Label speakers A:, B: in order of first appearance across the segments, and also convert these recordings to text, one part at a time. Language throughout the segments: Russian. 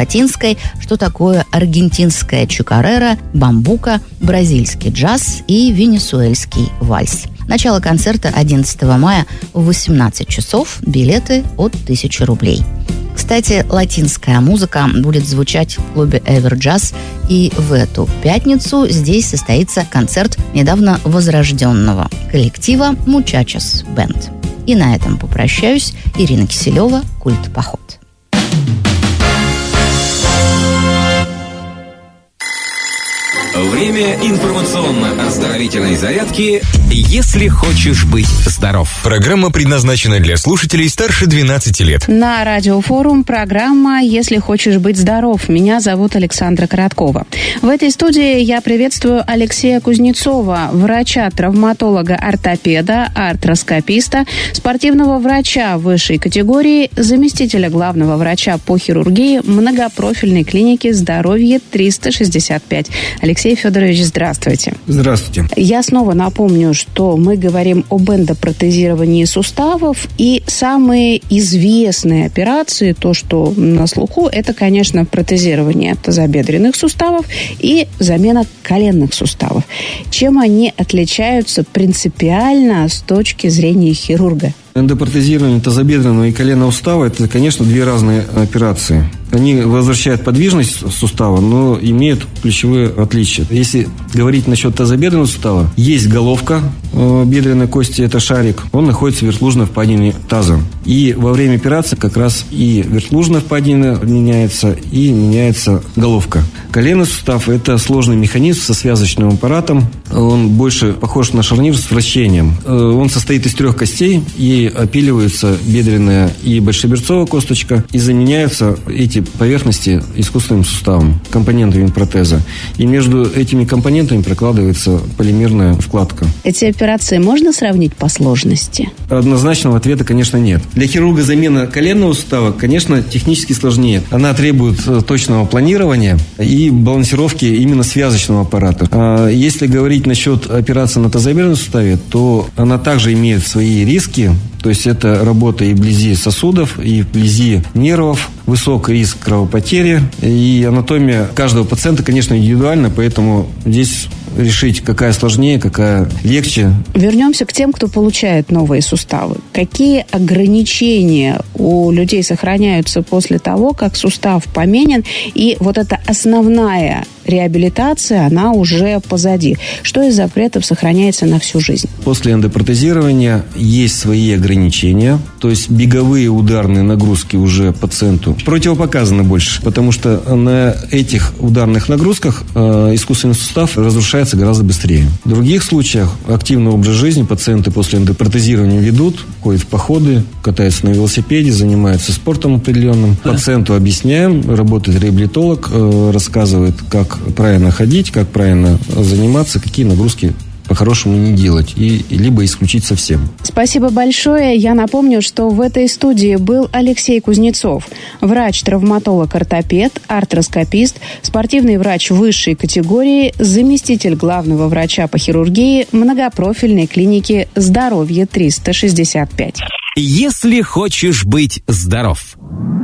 A: латинской, что такое аргентинская чакарера, бамбука, бразильский джаз и венесуэльский вальс. Начало концерта 11 мая в 18 часов, билеты от 1000 рублей. Кстати, латинская музыка будет звучать в клубе Эверджаз, и в эту пятницу здесь состоится концерт недавно возрожденного коллектива Muchachos Band. И на этом попрощаюсь. Ирина Киселева, «Культ Поход».
B: Время информационно-оздоровительной зарядки «Если хочешь быть здоров».
C: Программа предназначена для слушателей старше 12 лет.
D: На Радиофорум программа «Если хочешь быть здоров». Меня зовут Александра Короткова. В этой студии я приветствую Алексея Кузнецова, врача-травматолога, ортопеда, артроскописта, спортивного врача высшей категории, заместителя главного врача по хирургии многопрофильной клиники «Здоровье 365». Алексей Федорович, здравствуйте.
E: Здравствуйте.
D: Я снова напомню, что мы говорим об эндопротезировании суставов, и самые известные операции, то, что на слуху, это, конечно, протезирование тазобедренных суставов и замена коленных суставов. Чем они отличаются принципиально с точки зрения хирурга?
E: Эндопротезирование тазобедренного и коленного сустава – это, конечно, две разные операции. Они возвращают подвижность сустава, но имеют ключевые отличия. Если говорить насчет тазобедренного сустава, есть головка бедренной кости, это шарик, он находится в верхлужной впадине таза. И во время операции как раз и верхлужная впадина меняется, и меняется головка. Коленный сустав – это сложный механизм со связочным аппаратом. Он больше похож на шарнир с вращением. Он состоит из 3 костей, и опиливается бедренная и большеберцовая косточка, и заменяются эти поверхности искусственным суставом, компонентами протеза. И между этими компонентами прокладывается полимерная вкладка.
D: Эти операции можно сравнить по сложности?
E: Однозначного ответа, конечно, нет. Для хирурга замена коленного сустава, конечно, технически сложнее. Она требует точного планирования и балансировки именно связочного аппарата. А если говорить насчет операции на тазобедренном суставе, то она также имеет свои риски. То есть это работа и вблизи сосудов, и вблизи нервов, высокий риск кровопотери. И анатомия каждого пациента, конечно, индивидуальна, поэтому здесь решить, какая сложнее, какая легче.
D: Вернемся к тем, кто получает новые суставы. Какие ограничения у людей сохраняются после того, как сустав поменен, и вот эта основная реабилитация, она уже позади? Что из запретов сохраняется на всю жизнь?
E: После эндопротезирования есть свои ограничения, то есть беговые ударные нагрузки уже пациенту противопоказаны больше, потому что на этих ударных нагрузках искусственный сустав разрушается гораздо быстрее. В других случаях активный образ жизни пациенты после эндопротезирования ведут, ходят в походы, катаются на велосипеде, занимаются спортом определенным. Пациенту объясняем, работает реабилитолог, рассказывает, как правильно ходить, как правильно заниматься, какие нагрузки по-хорошему не делать, и либо исключить совсем.
D: Спасибо большое. Я напомню, что в этой студии был Алексей Кузнецов, врач-травматолог-ортопед, артроскопист, спортивный врач высшей категории, заместитель главного врача по хирургии многопрофильной клиники «Здоровье 365».
B: Если хочешь быть здоров.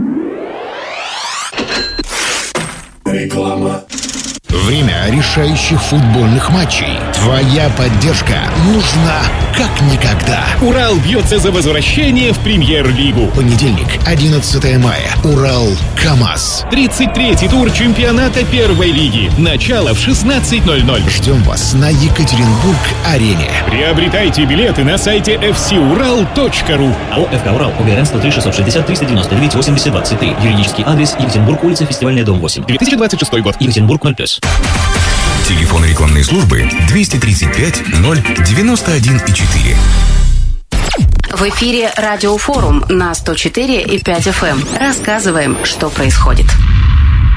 F: Реклама. Время решающих футбольных матчей. Твоя поддержка нужна как никогда.
G: Урал бьется за возвращение в Премьер-лигу.
F: Понедельник, 11 мая. Урал-КамАЗ.
G: 33-й тур чемпионата первой лиги. Начало в 16:00.
F: Ждем вас на Екатеринбург-арене.
G: Приобретайте билеты на сайте fcural.ru.
H: АО «ФК Урал», УГРН 103 660 399 80 23. Юридический адрес: Екатеринбург, улица Фестивальная, дом 8.
G: 2026 год.
H: Екатеринбург 0+.
C: Телефон рекламной службы 235 091 4.
I: В эфире Радиофорум на 104,5 FM. Рассказываем, что происходит.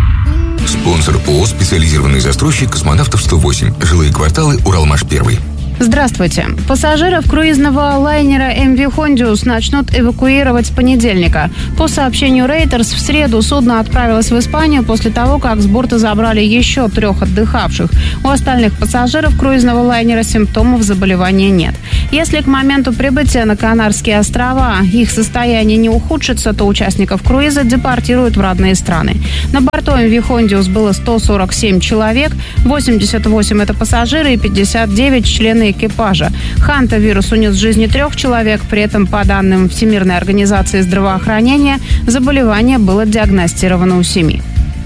C: Спонсор ООО «Специализированный застройщик Космонавтов 108. Жилые кварталы Уралмаш-1».
D: Здравствуйте. Пассажиров круизного лайнера MV Hondius начнут эвакуировать с понедельника. По сообщению Reuters, в среду судно отправилось в Испанию после того, как с борта забрали еще 3 отдыхавших. У остальных пассажиров круизного лайнера симптомов заболевания нет. Если к моменту прибытия на Канарские острова их состояние не ухудшится, то участников круиза депортируют в родные страны. На борту MV Hondius было 147 человек, 88 это пассажиры и 59 члены экипажа. Хантавирус унес жизни 3 человек, при этом, по данным Всемирной организации здравоохранения, заболевание было диагностировано у 7.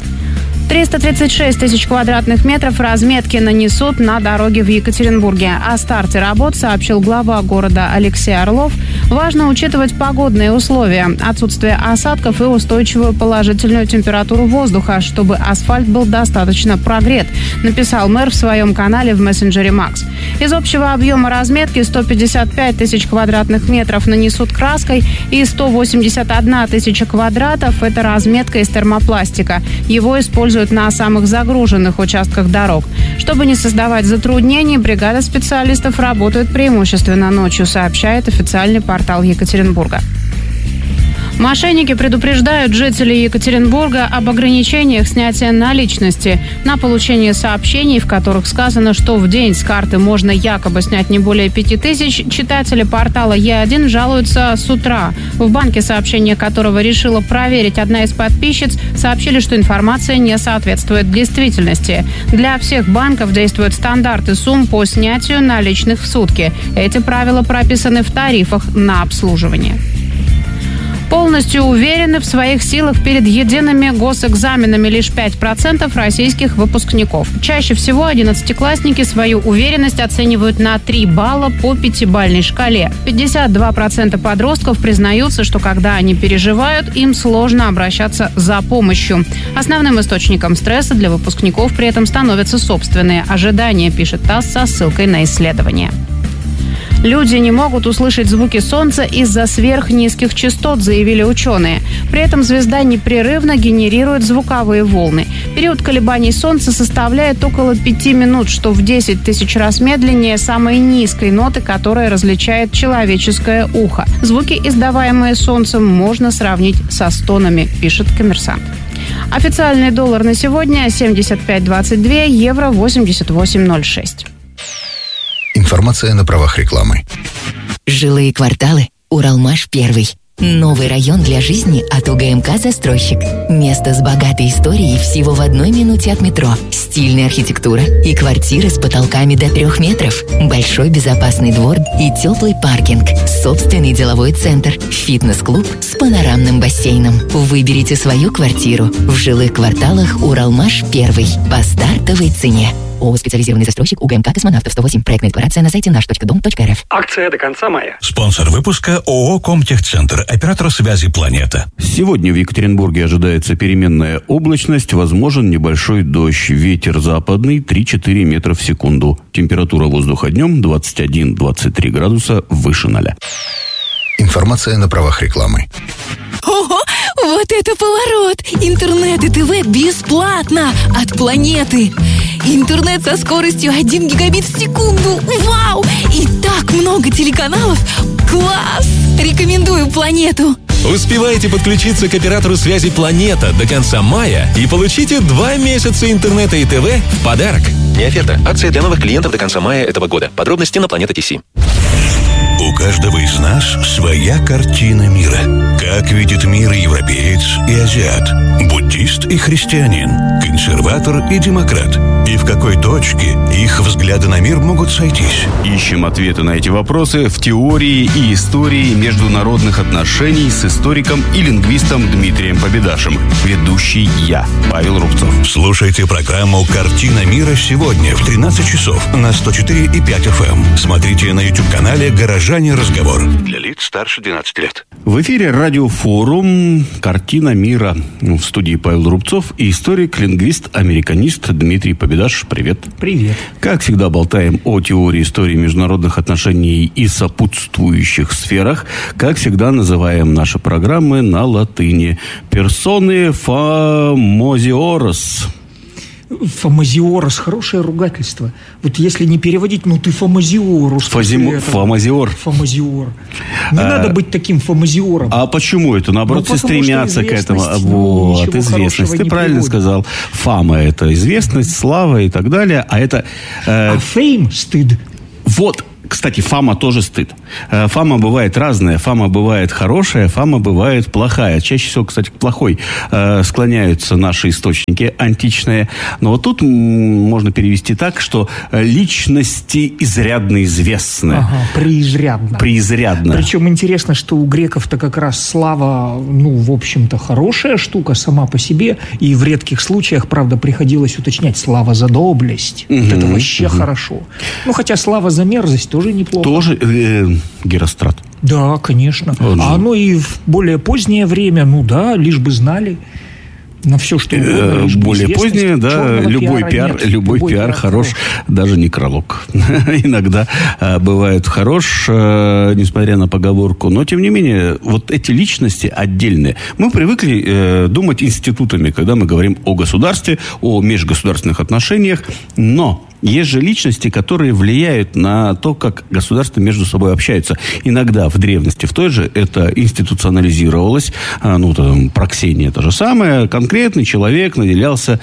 D: 336 тысяч квадратных метров разметки нанесут на дороге в Екатеринбурге. О старте работ сообщил глава города Алексей Орлов. Важно учитывать погодные условия, отсутствие осадков и устойчивую положительную температуру воздуха, чтобы асфальт был достаточно прогрет, написал мэр в своем канале в мессенджере Макс. Из общего объема разметки 155 тысяч квадратных метров нанесут краской и 181 тысяча квадратов – это разметка из термопластика. Его используют на самых загруженных участках дорог. Чтобы не создавать затруднений, бригада специалистов работает преимущественно ночью, сообщает официальный портал Екатеринбурга. Мошенники предупреждают жителей Екатеринбурга об ограничениях снятия наличности. На получение сообщений, в которых сказано, что в день с карты можно якобы снять не более 5000, читатели портала Е1 жалуются с утра. В банке, сообщение которого решила проверить одна из подписчиц, сообщили, что информация не соответствует действительности. Для всех банков действуют стандарты сумм по снятию наличных в сутки. Эти правила прописаны в тарифах на обслуживание. Полностью уверены в своих силах перед едиными госэкзаменами лишь 5% российских выпускников. Чаще всего 11-классники свою уверенность оценивают на 3 балла по 5-бальной шкале. 52% подростков признаются, что когда они переживают, им сложно обращаться за помощью. Основным источником стресса для выпускников при этом становятся собственные ожидания, пишет ТАСС со ссылкой на исследование. Люди не могут услышать звуки Солнца из-за сверхнизких частот, заявили ученые. При этом звезда непрерывно генерирует звуковые волны. Период колебаний Солнца составляет около 5 минут, что в 10 тысяч раз медленнее самой низкой ноты, которая различает человеческое ухо. Звуки, издаваемые Солнцем, можно сравнить со стонами, пишет «Коммерсант». Официальный доллар на сегодня 75.22, евро 88.06.
F: Информация на правах рекламы.
J: Жилые кварталы. Уралмаш-1. Новый район для жизни от УГМК «Застройщик». Место с богатой историей всего в 1 минуте от метро. Стильная архитектура и квартиры с потолками до 3 метров. Большой безопасный двор и теплый паркинг. Собственный деловой центр. Фитнес-клуб с панорамным бассейном. Выберите свою квартиру в жилых кварталах Уралмаш-1 по стартовой цене. ООО «Специализированный застройщик», УГМК «Космонавтов 108». Проектная декларация на сайте наш.дом.рф.
K: Акция до конца мая.
L: Спонсор выпуска ООО «Комтехцентр», оператор связи «Планета».
M: Сегодня в Екатеринбурге ожидается переменная облачность, возможен небольшой дождь. Ветер западный 3-4 метра в секунду. Температура воздуха днем 21-23 градуса выше 0.
F: Информация на правах рекламы.
N: Ого, вот это поворот! Интернет и ТВ бесплатно от «Планеты». Интернет со скоростью 1 гигабит в секунду. Вау! И так много телеканалов. Класс! Рекомендую «Планету».
B: Успевайте подключиться к оператору связи «Планета» до конца мая и получите 2 месяца интернета и ТВ в подарок.
O: Не оферта. Акция для новых клиентов до конца мая этого года. Подробности на Планета.ТС.
L: У каждого из нас своя картина мира. Как видит мир европеец и азиат, буддист и христианин, консерватор и демократ. И в какой точке их взгляды на мир могут сойтись?
M: Ищем ответы на эти вопросы в теории и истории международных отношений с историком и лингвистом Дмитрием Победашем. Ведущий я, Павел Рубцов.
L: Слушайте программу «Картина мира» сегодня в 13 часов на 104,5 FM. Смотрите на YouTube-канале «Горожане. Разговор». Для лиц старше 12 лет.
M: В эфире радиофорум «Картина мира». В студии Павел Рубцов и историк-лингвист-американист Дмитрий Победаш. Привет.
K: Привет.
M: Как всегда, болтаем о теории истории международных отношений и сопутствующих сферах. Как всегда, называем наши программы на латыни. Персоны фамозиорос.
K: Фомазиорос, хорошее ругательство. Вот если не переводить, ты фомазиорус.
M: Фомазиор.
K: Фомазиор. Не надо быть таким фомазиором.
M: А почему это? Наоборот, все стремятся к этому. Вот, известность. Ты правильно сказал. Фама – это известность, слава и так далее. А это...
K: фейм – стыд.
M: Вот. Кстати, фама тоже стыд. Фама бывает разная. Фама бывает хорошая, фама бывает плохая. Чаще всего, кстати, к плохой склоняются наши источники античные. Но вот тут можно перевести так, что личности изрядно известны.
K: Преизрядно.
M: Преизрядно.
K: Причем интересно, что у греков-то как раз слава, в общем-то, хорошая штука сама по себе. И в редких случаях, правда, приходилось уточнять: слава за доблесть. Вот это вообще хорошо. Хотя слава за мерзость тоже неплохо.
M: Тоже Герострат.
K: Да, конечно. Оно и в более позднее время, лишь бы знали на все, что угодно.
M: Более позднее, да, любой пиар хорош, даже некролог. Иногда бывает хорош, несмотря на поговорку. Но, тем не менее, вот эти личности отдельные. Мы привыкли думать институтами, когда мы говорим о государстве, о межгосударственных отношениях. Но есть же личности, которые влияют на то, как государства между собой общаются. Иногда в древности, в той же, это институционализировалось. Проксения то же самое. Конкретный человек наделялся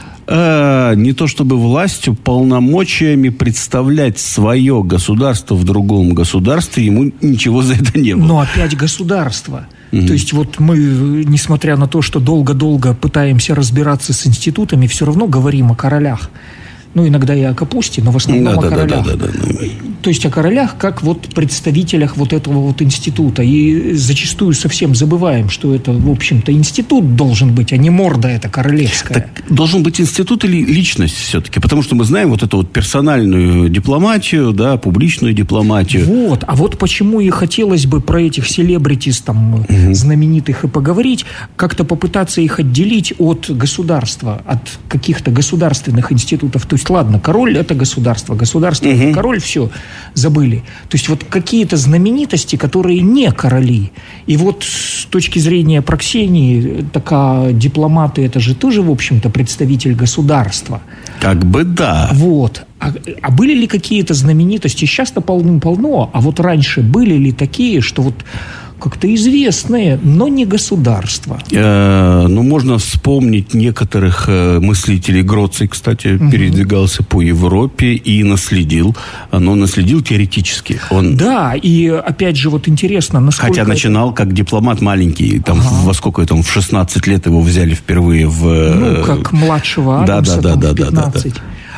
M: не то чтобы властью, полномочиями представлять свое государство в другом государстве. Ему ничего за это не было.
K: Но опять государство. То есть мы, несмотря на то, что долго-долго пытаемся разбираться с институтами, все равно говорим о королях. Иногда и о капусте, но в основном о королях. То есть о королях как представителях этого института. И зачастую совсем забываем, что это, в общем-то, институт должен быть, а не морда эта королевская.
M: Так должен быть институт или личность все-таки? Потому что мы знаем эту персональную дипломатию, публичную дипломатию.
K: А почему и хотелось бы про этих селебритис знаменитых и поговорить, как-то попытаться их отделить от государства, от каких-то государственных институтов. То есть, ладно, король – это государство, государство – это король, все, забыли. То есть, какие-то знаменитости, которые не короли. И с точки зрения Проксении, дипломаты – это же тоже, в общем-то, представитель государства.
M: Как бы да.
K: А были ли какие-то знаменитости? Сейчас-то полным-полно, а раньше были ли такие, что как-то известные, но не государство?
M: Можно вспомнить некоторых мыслителей. Гроций, кстати, передвигался по Европе и наследил. Но наследил теоретически.
K: Да, и опять же интересно, насколько...
M: Хотя начинал как дипломат маленький. Во сколько в 16 лет его взяли впервые в...
K: как младшего Адамса, в 15.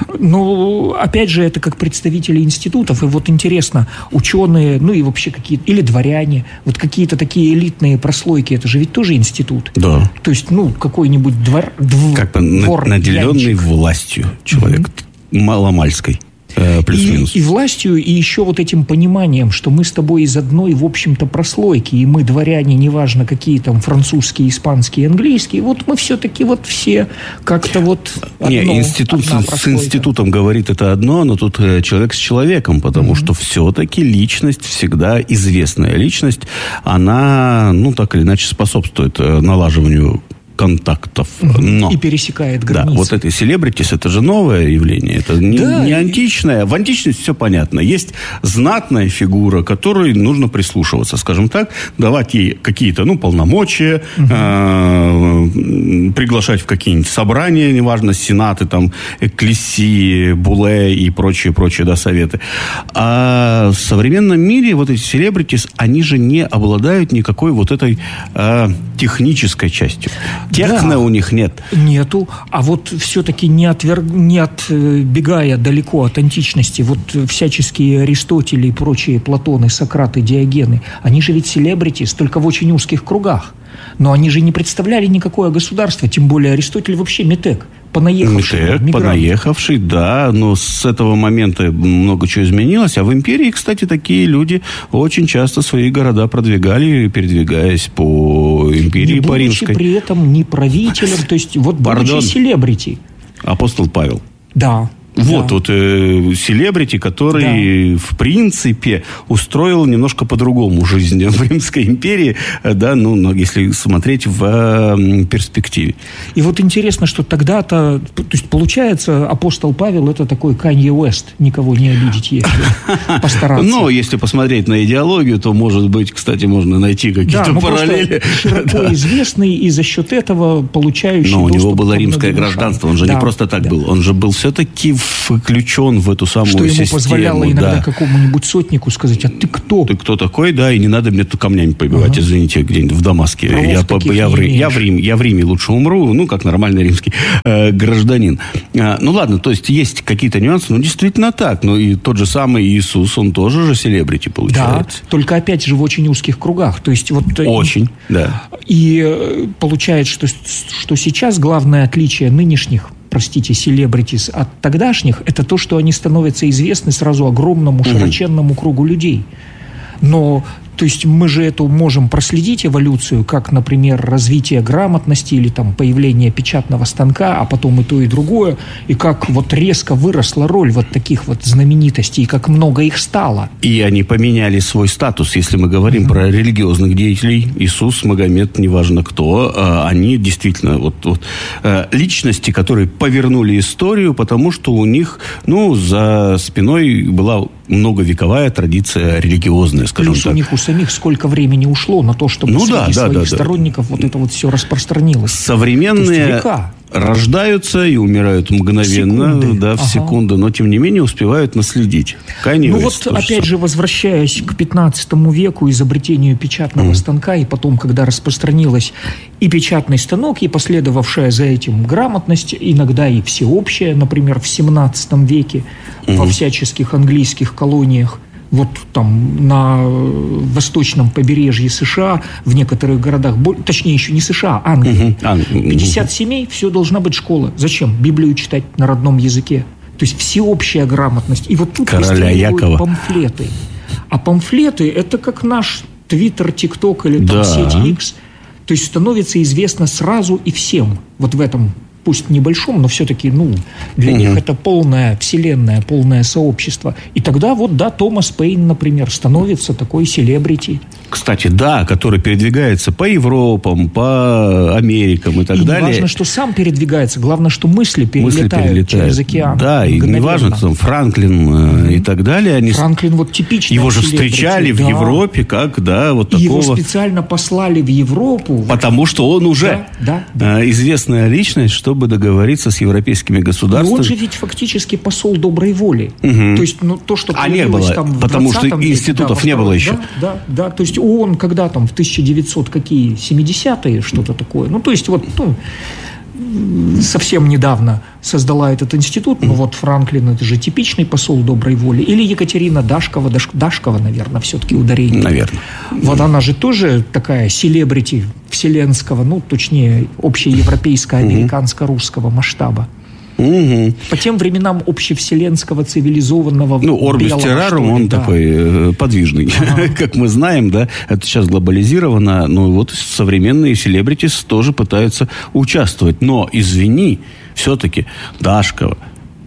K: Опять же, это как представители институтов. И как ученые, и вообще какие-то, или дворяне, какие-то такие элитные прослойки, это же ведь тоже институт.
M: Да.
K: То есть, какой-нибудь двор,
M: наделенный властью человек, маломальской. Плюс-минус.
K: И властью, и еще этим пониманием, что мы с тобой из одной, в общем-то, прослойки, и мы дворяне, неважно, какие там французские, испанские, английские, мы все-таки все как-то
M: институт с институтом говорит это одно, но тут человек с человеком, потому что все-таки личность, всегда известная личность, она, так или иначе, способствует налаживанию контактов. Но,
K: и пересекает границы.
M: Да, эти селебритис, это же новое явление. Это не античное. В античности все понятно. Есть знатная фигура, которой нужно прислушиваться, скажем так, давать ей какие-то, полномочия, приглашать в какие-нибудь собрания, неважно, сенаты, экклесии, буле и прочие, советы. А в современном мире эти селебритис, они же не обладают никакой этой технической частью. Техно у них нет.
K: Нету. А все-таки не отбегая далеко от античности, всяческие Аристотели и прочие Платоны, Сократы, Диогены, они же ведь селебритис, только в очень узких кругах. Но они же не представляли никакое государство, тем более Аристотель вообще метек.
M: Понаехавший, да, но с этого момента много чего изменилось. А в империи, кстати, такие люди очень часто свои города продвигали, передвигаясь по империи, по римской.
K: Не будучи при этом ни правителем, то есть будучи селебрити.
M: Апостол Павел.
K: Да.
M: селебрити, который, в принципе, устроил немножко по-другому жизнь в Римской империи, да, но если смотреть в перспективе.
K: И вот интересно, что тогда-то, то есть, получается, апостол Павел – это такой Канье Уэст, никого не обидеть, если постараться.
M: Но если посмотреть на идеологию, то, может быть, кстати, можно найти какие-то параллели.
K: Широко известный и за счет этого получающий
M: доступ. Но у него было римское гражданство, он же не просто так был, он же был все-таки включен в эту самую систему.
K: Что ему позволяло иногда какому-нибудь сотнику сказать: а ты кто?
M: Ты кто такой, да, и не надо мне тут камнями побивать, извините, где-нибудь в Дамаске. Я в Риме лучше умру, как нормальный римский гражданин. Ну ладно, то есть какие-то нюансы, действительно так. Но и тот же самый Иисус, он тоже же селебрити получается.
K: Да, только опять же в очень узких кругах. То есть
M: очень, да.
K: И получается, что сейчас главное отличие нынешних, селебритис от тогдашних, это то, что они становятся известны сразу огромному, широченному кругу людей. Но, то есть, мы же эту можем проследить эволюцию, как, например, развитие грамотности или там появление печатного станка, а потом и то, и другое, и как резко выросла роль таких знаменитостей, и как много их стало.
M: И они поменяли свой статус. Если мы говорим про религиозных деятелей, Иисус, Магомед, неважно кто, они действительно личности, которые повернули историю, потому что у них, за спиной была многовековая традиция религиозная, скажем так.
K: Плюс у них у самих сколько времени ушло на то, чтобы среди своих сторонников это все распространилось.
M: Современные рождаются и умирают мгновенно, в секунды, но тем не менее успевают наследить.
K: Опять же, возвращаясь к 15 веку, изобретению печатного станка, и потом, когда распространилась и печатный станок, и последовавшая за этим грамотность, иногда и всеобщая, например, в 17 веке во всяческих английских колониях, на восточном побережье США, в некоторых городах, точнее, еще не США, а Англии, 50 семей, все должна быть школа. Зачем? Библию читать на родном языке. То есть всеобщая грамотность. И тут
M: Короля Якова.
K: Памфлеты. А памфлеты – это как наш Твиттер, ТикТок или сеть X. То есть становится известно сразу и всем. В этом, пусть небольшом, но все-таки, для них это полная вселенная, полное сообщество. И тогда Томас Пейн, например, становится такой селебрити.
M: Кстати, который передвигается по Европам, по Америкам и так далее.
K: Не важно, что сам передвигается, главное, что мысли перелетают через океан.
M: Да, и не важно, что Франклин и так далее.
K: Франклин типичный.
M: Его же встречали в Европе как, такого.
K: Его специально послали в Европу.
M: Потому что он уже известная личность, чтобы договориться с европейскими государствами.
K: Но он же ведь фактически посол доброй воли. То есть, то, что появилось там в 20
M: потому что институтов не было еще.
K: Да, то есть ООН когда в 1970-е что-то такое. То есть совсем недавно создала этот институт, Франклин – это же типичный посол доброй воли. Или Екатерина Дашкова, наверное, все-таки ударение.
M: Наверное.
K: Она же тоже такая селебрити вселенского, точнее, общеевропейско-американско-русского масштаба. По тем временам общевселенского цивилизованного
M: Орбис Террарум, он такой подвижный, как мы знаем, да, это сейчас глобализировано, современные селебритис тоже пытаются участвовать, но, извини, все-таки Дашкова,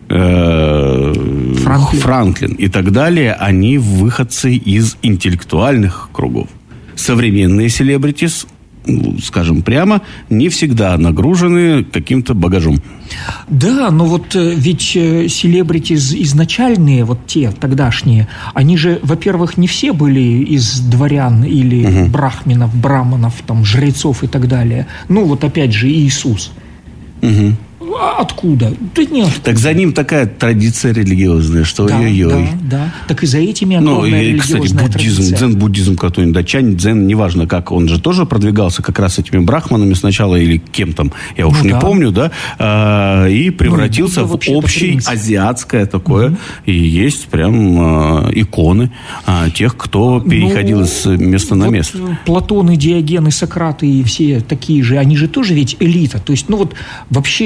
M: Франклин и так далее, они выходцы из интеллектуальных кругов. Современные селебритис, скажем прямо, не всегда нагружены каким-то багажом.
K: Да, но ведь селебрити изначальные, те тогдашние, они же, во-первых, не все были из дворян или брахминов, браманов, жрецов и так далее. Опять же, Иисус. Откуда? Да нет.
M: Так за ним такая традиция религиозная, что ой-ой-ой.
K: Да. Так и за этими огромная религиозная традиция.
M: Дзен-буддизм какой-нибудь, Чань, дзен, неважно как, он же тоже продвигался как раз этими брахманами сначала или кем там, я уж не помню, и превратился в общее азиатское такое. И есть прям иконы тех, кто переходил с места на место.
K: Платон и Диоген и Сократ и все такие же, они же тоже ведь элита. То есть, вообще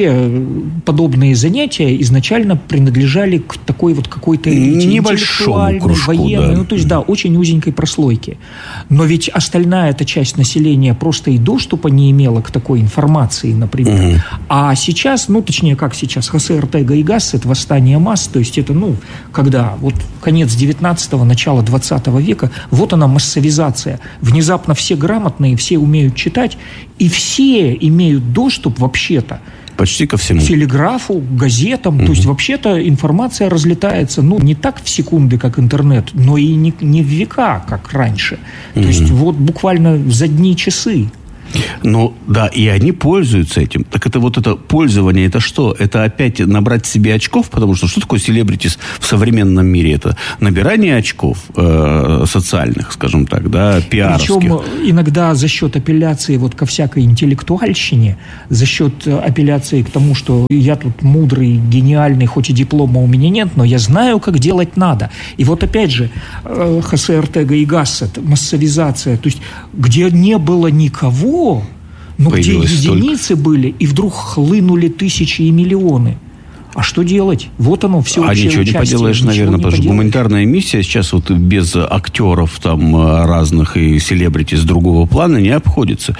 K: подобные занятия изначально принадлежали к такой вот какой-то элите,
M: небольшому кружку,
K: военной, ну, то есть, да, очень узенькой прослойке. Но ведь остальная эта часть населения просто и доступа не имела к такой информации, например. А сейчас, ну, точнее, как сейчас, Хосе Ортега и Гассет, восстание масс, то есть это, ну, когда вот конец 19-го, начало 20 века, вот она массовизация. Внезапно все грамотные, все умеют читать, и все имеют доступ вообще-то
M: почти ко всему.
K: К телеграфу, к газетам. То есть, вообще-то, информация разлетается, ну, не так в секунды, как интернет, но и не в века, как раньше. То есть, вот буквально за дни, часы.
M: Ну, да, и они пользуются этим. Так это вот это пользование, это что? Это опять набрать себе очков? Потому что такое селебритис в современном мире? Это набирание очков социальных, скажем так, да, пиаровских.
K: Причем иногда за счет апелляции вот ко всякой интеллектуальщине, за счет апелляции к тому, что я тут мудрый, гениальный, хоть и диплома у меня нет, но я знаю, как делать надо. И вот опять же, Хосе Ортега и Гассет, массовизация, то есть где не было никого, но где единицы были, и вдруг хлынули тысячи и миллионы. А что делать? Вот оно, все
M: участие. А ничего не поделаешь, наверное, потому что гуманитарная миссия сейчас вот без актеров там разных и селебрити с другого плана не обходится.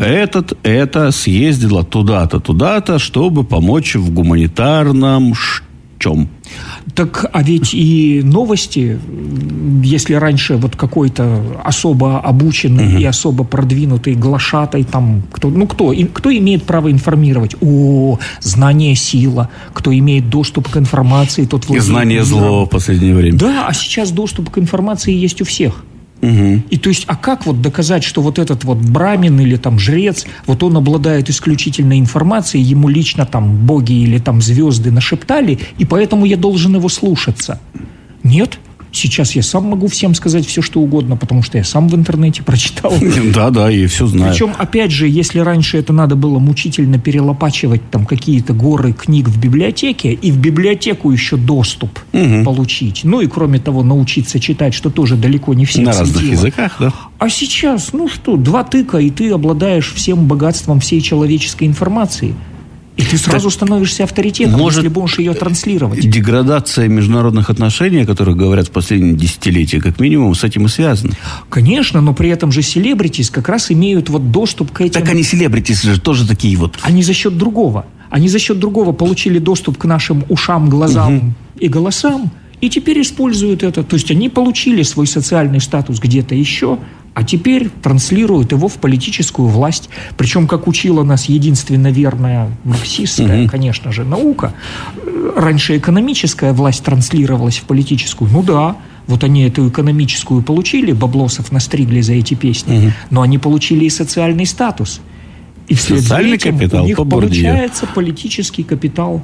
M: Это съездила туда-то, чтобы помочь в гуманитарном чем?
K: Так, а ведь и новости, если раньше вот какой-то особо обученный и особо продвинутый глашатай, там, кто имеет право информировать? Знание – сила. Кто имеет доступ к информации, тот владеет.
M: И знание – зло в последнее время.
K: Да, а сейчас доступ к информации есть у всех. И то есть, а как вот доказать, что вот этот вот брамин или там жрец, вот он обладает исключительной информацией, ему лично там боги или там звезды нашептали, и поэтому я должен его слушаться? Нет. Сейчас я сам могу всем сказать все, что угодно, потому что я сам в интернете прочитал.
M: Да, и все знаю.
K: Причем, опять же, если раньше это надо было мучительно перелопачивать там какие-то горы книг в библиотеке, и в библиотеку еще доступ получить, ну и кроме того научиться читать, что тоже далеко не всем
M: на разных языках, да.
K: А сейчас, 2 тыка, и ты обладаешь всем богатством всей человеческой информации. И ты сразу становишься авторитетом, если будешь ее транслировать.
M: Деградация международных отношений, о которых говорят в последние десятилетия, как минимум, с этим и связана.
K: Конечно, но при этом же селебритис как раз имеют вот доступ к этим...
M: Так они селебритис же тоже такие вот.
K: Они за счет другого. Они за счет другого получили доступ к нашим ушам, глазам и голосам, и теперь используют это. То есть они получили свой социальный статус где-то еще, а теперь транслируют его в политическую власть. Причем, как учила нас единственно верная марксистская, конечно же, наука, раньше экономическая власть транслировалась в политическую. Ну да, вот они эту экономическую получили, баблосов настригли за эти песни, но они получили и социальный статус. И вслед за этим у них получается политический капитал.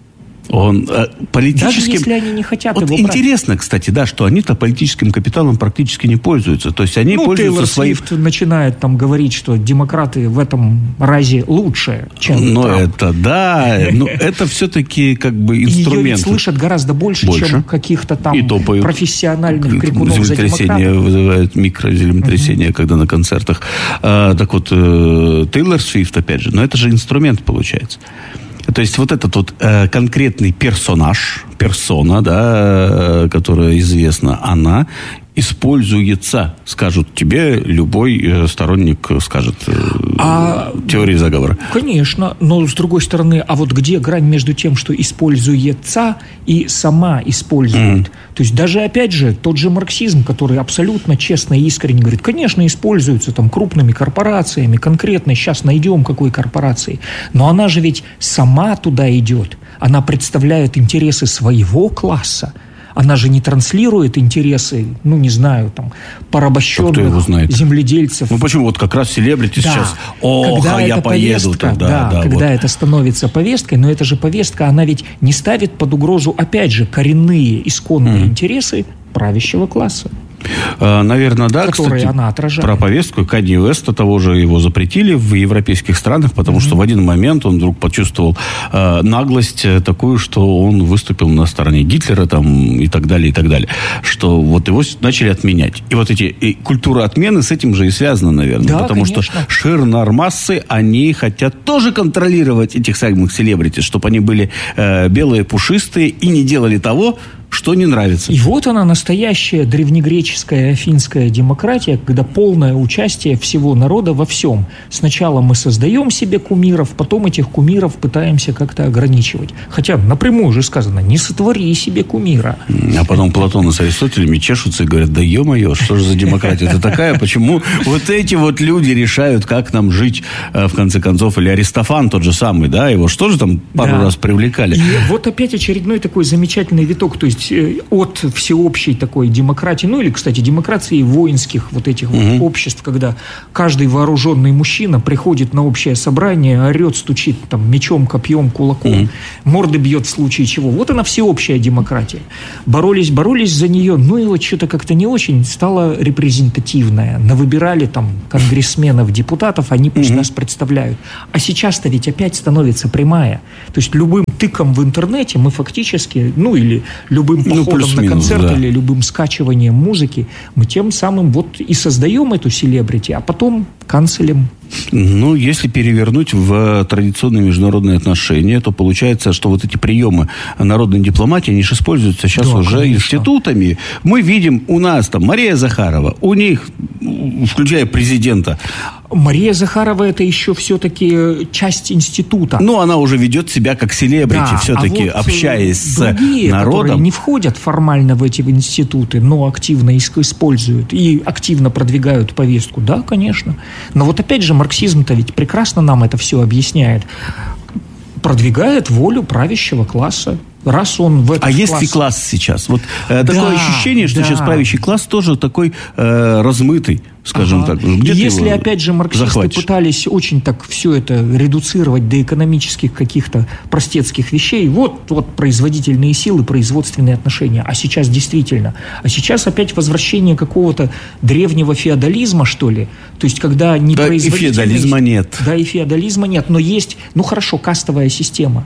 M: Он политическим...
K: Даже если они не хотят его брать.
M: Интересно, кстати, да, что они-то политическим капиталом практически не пользуются. То есть они пользуются
K: Тейлор
M: своим...
K: Свифт начинает там говорить, что демократы в этом разе лучше, чем
M: Но
K: Трамп.
M: это, да, но это все-то все-таки как бы инструмент.
K: Ее ведь слышат гораздо больше, чем каких-то там профессиональных крикунов за
M: землетрясения вызывают микроземлетрясения, когда на концертах. Так вот, Тейлор Свифт, опять же, но это же инструмент получается. То есть вот этот вот конкретный персона, да, которая известна, она используется, скажут тебе, любой сторонник скажет теории заговора.
K: Конечно, но с другой стороны, а вот где грань между тем, что используется и сама использует? То есть даже, опять же, тот же марксизм, который абсолютно честно и искренне говорит, конечно, используется там крупными корпорациями, конкретно сейчас найдем какой корпорации, но она же ведь сама туда идет, она представляет интересы своего класса. Она же не транслирует интересы, не знаю, там, порабощенных земледельцев.
M: Ну, почему? Вот как раз селебрити сейчас, я поеду туда.
K: Когда это становится повесткой, но эта же повестка, она ведь не ставит под угрозу, опять же, коренные, исконные интересы правящего класса.
M: Наверное, да.
K: Которые
M: кстати,
K: она отражает.
M: Про повестку Канье Уэста того же его запретили в европейских странах, потому что в один момент он вдруг почувствовал наглость такую, что он выступил на стороне Гитлера там, и так далее, и так далее. Что вот его начали отменять. И вот эти культура отмены с этим же и связана, наверное. Да, потому конечно. Что ширнар-массы, они хотят тоже контролировать этих самых селебрити, чтобы они были белые, пушистые и не делали того, что не нравится.
K: И вот она, настоящая древнегреческая афинская демократия, когда полное участие всего народа во всем. Сначала мы создаем себе кумиров, потом этих кумиров пытаемся как-то ограничивать. Хотя напрямую же сказано, не сотвори себе кумира.
M: А потом Платон с Аристотелем чешутся и говорят, да ё-моё, что же за демократия это такая? Почему вот эти вот люди решают, как нам жить, в конце концов? Или Аристофан тот же самый, да, его что же там пару раз привлекали?
K: И вот опять очередной такой замечательный виток, то есть от всеобщей такой демократии, ну или, кстати, демократии воинских вот этих вот обществ, когда каждый вооруженный мужчина приходит на общее собрание, орет, стучит там мечом, копьем, кулаком, морды бьет в случае чего. Вот она всеобщая демократия. Боролись за нее, ну и вот что-то как-то не очень стало репрезентативное. Навыбирали там конгрессменов, депутатов, они пусть нас представляют. А сейчас-то ведь опять становится прямая. То есть любым тыком в интернете мы фактически, ну или любым походом на концерт, да, или любым скачиванием музыки, мы тем самым вот и создаем эту селебрити, а потом канцелем.
M: Ну, если перевернуть в традиционные международные отношения, то получается, что вот эти приемы народной дипломатии, они же используются сейчас уже конечно. Институтами. Мы видим, у нас там Мария Захарова, у них, включая президента.
K: Мария Захарова это еще все-таки часть института.
M: Ну, она уже ведет себя как селебрити, да, все-таки вот общаясь с народом.
K: Которые не входят формально в эти институты, но активно их используют и активно продвигают повестку. Да, конечно. Но вот опять же, марксизм-то ведь прекрасно нам это все объясняет. Продвигает волю правящего класса. Раз он в этот
M: класс... есть ли класс сейчас? Вот такое ощущение, что сейчас правящий класс тоже такой размытый, скажем так.
K: Если, опять же, марксисты пытались очень так все это редуцировать до экономических каких-то простецких вещей, вот производительные силы, производственные отношения. А сейчас действительно. А сейчас опять возвращение какого-то древнего феодализма, что ли. То есть, когда не производительность...
M: и феодализма нет.
K: Да, и феодализма нет. Но есть, кастовая система.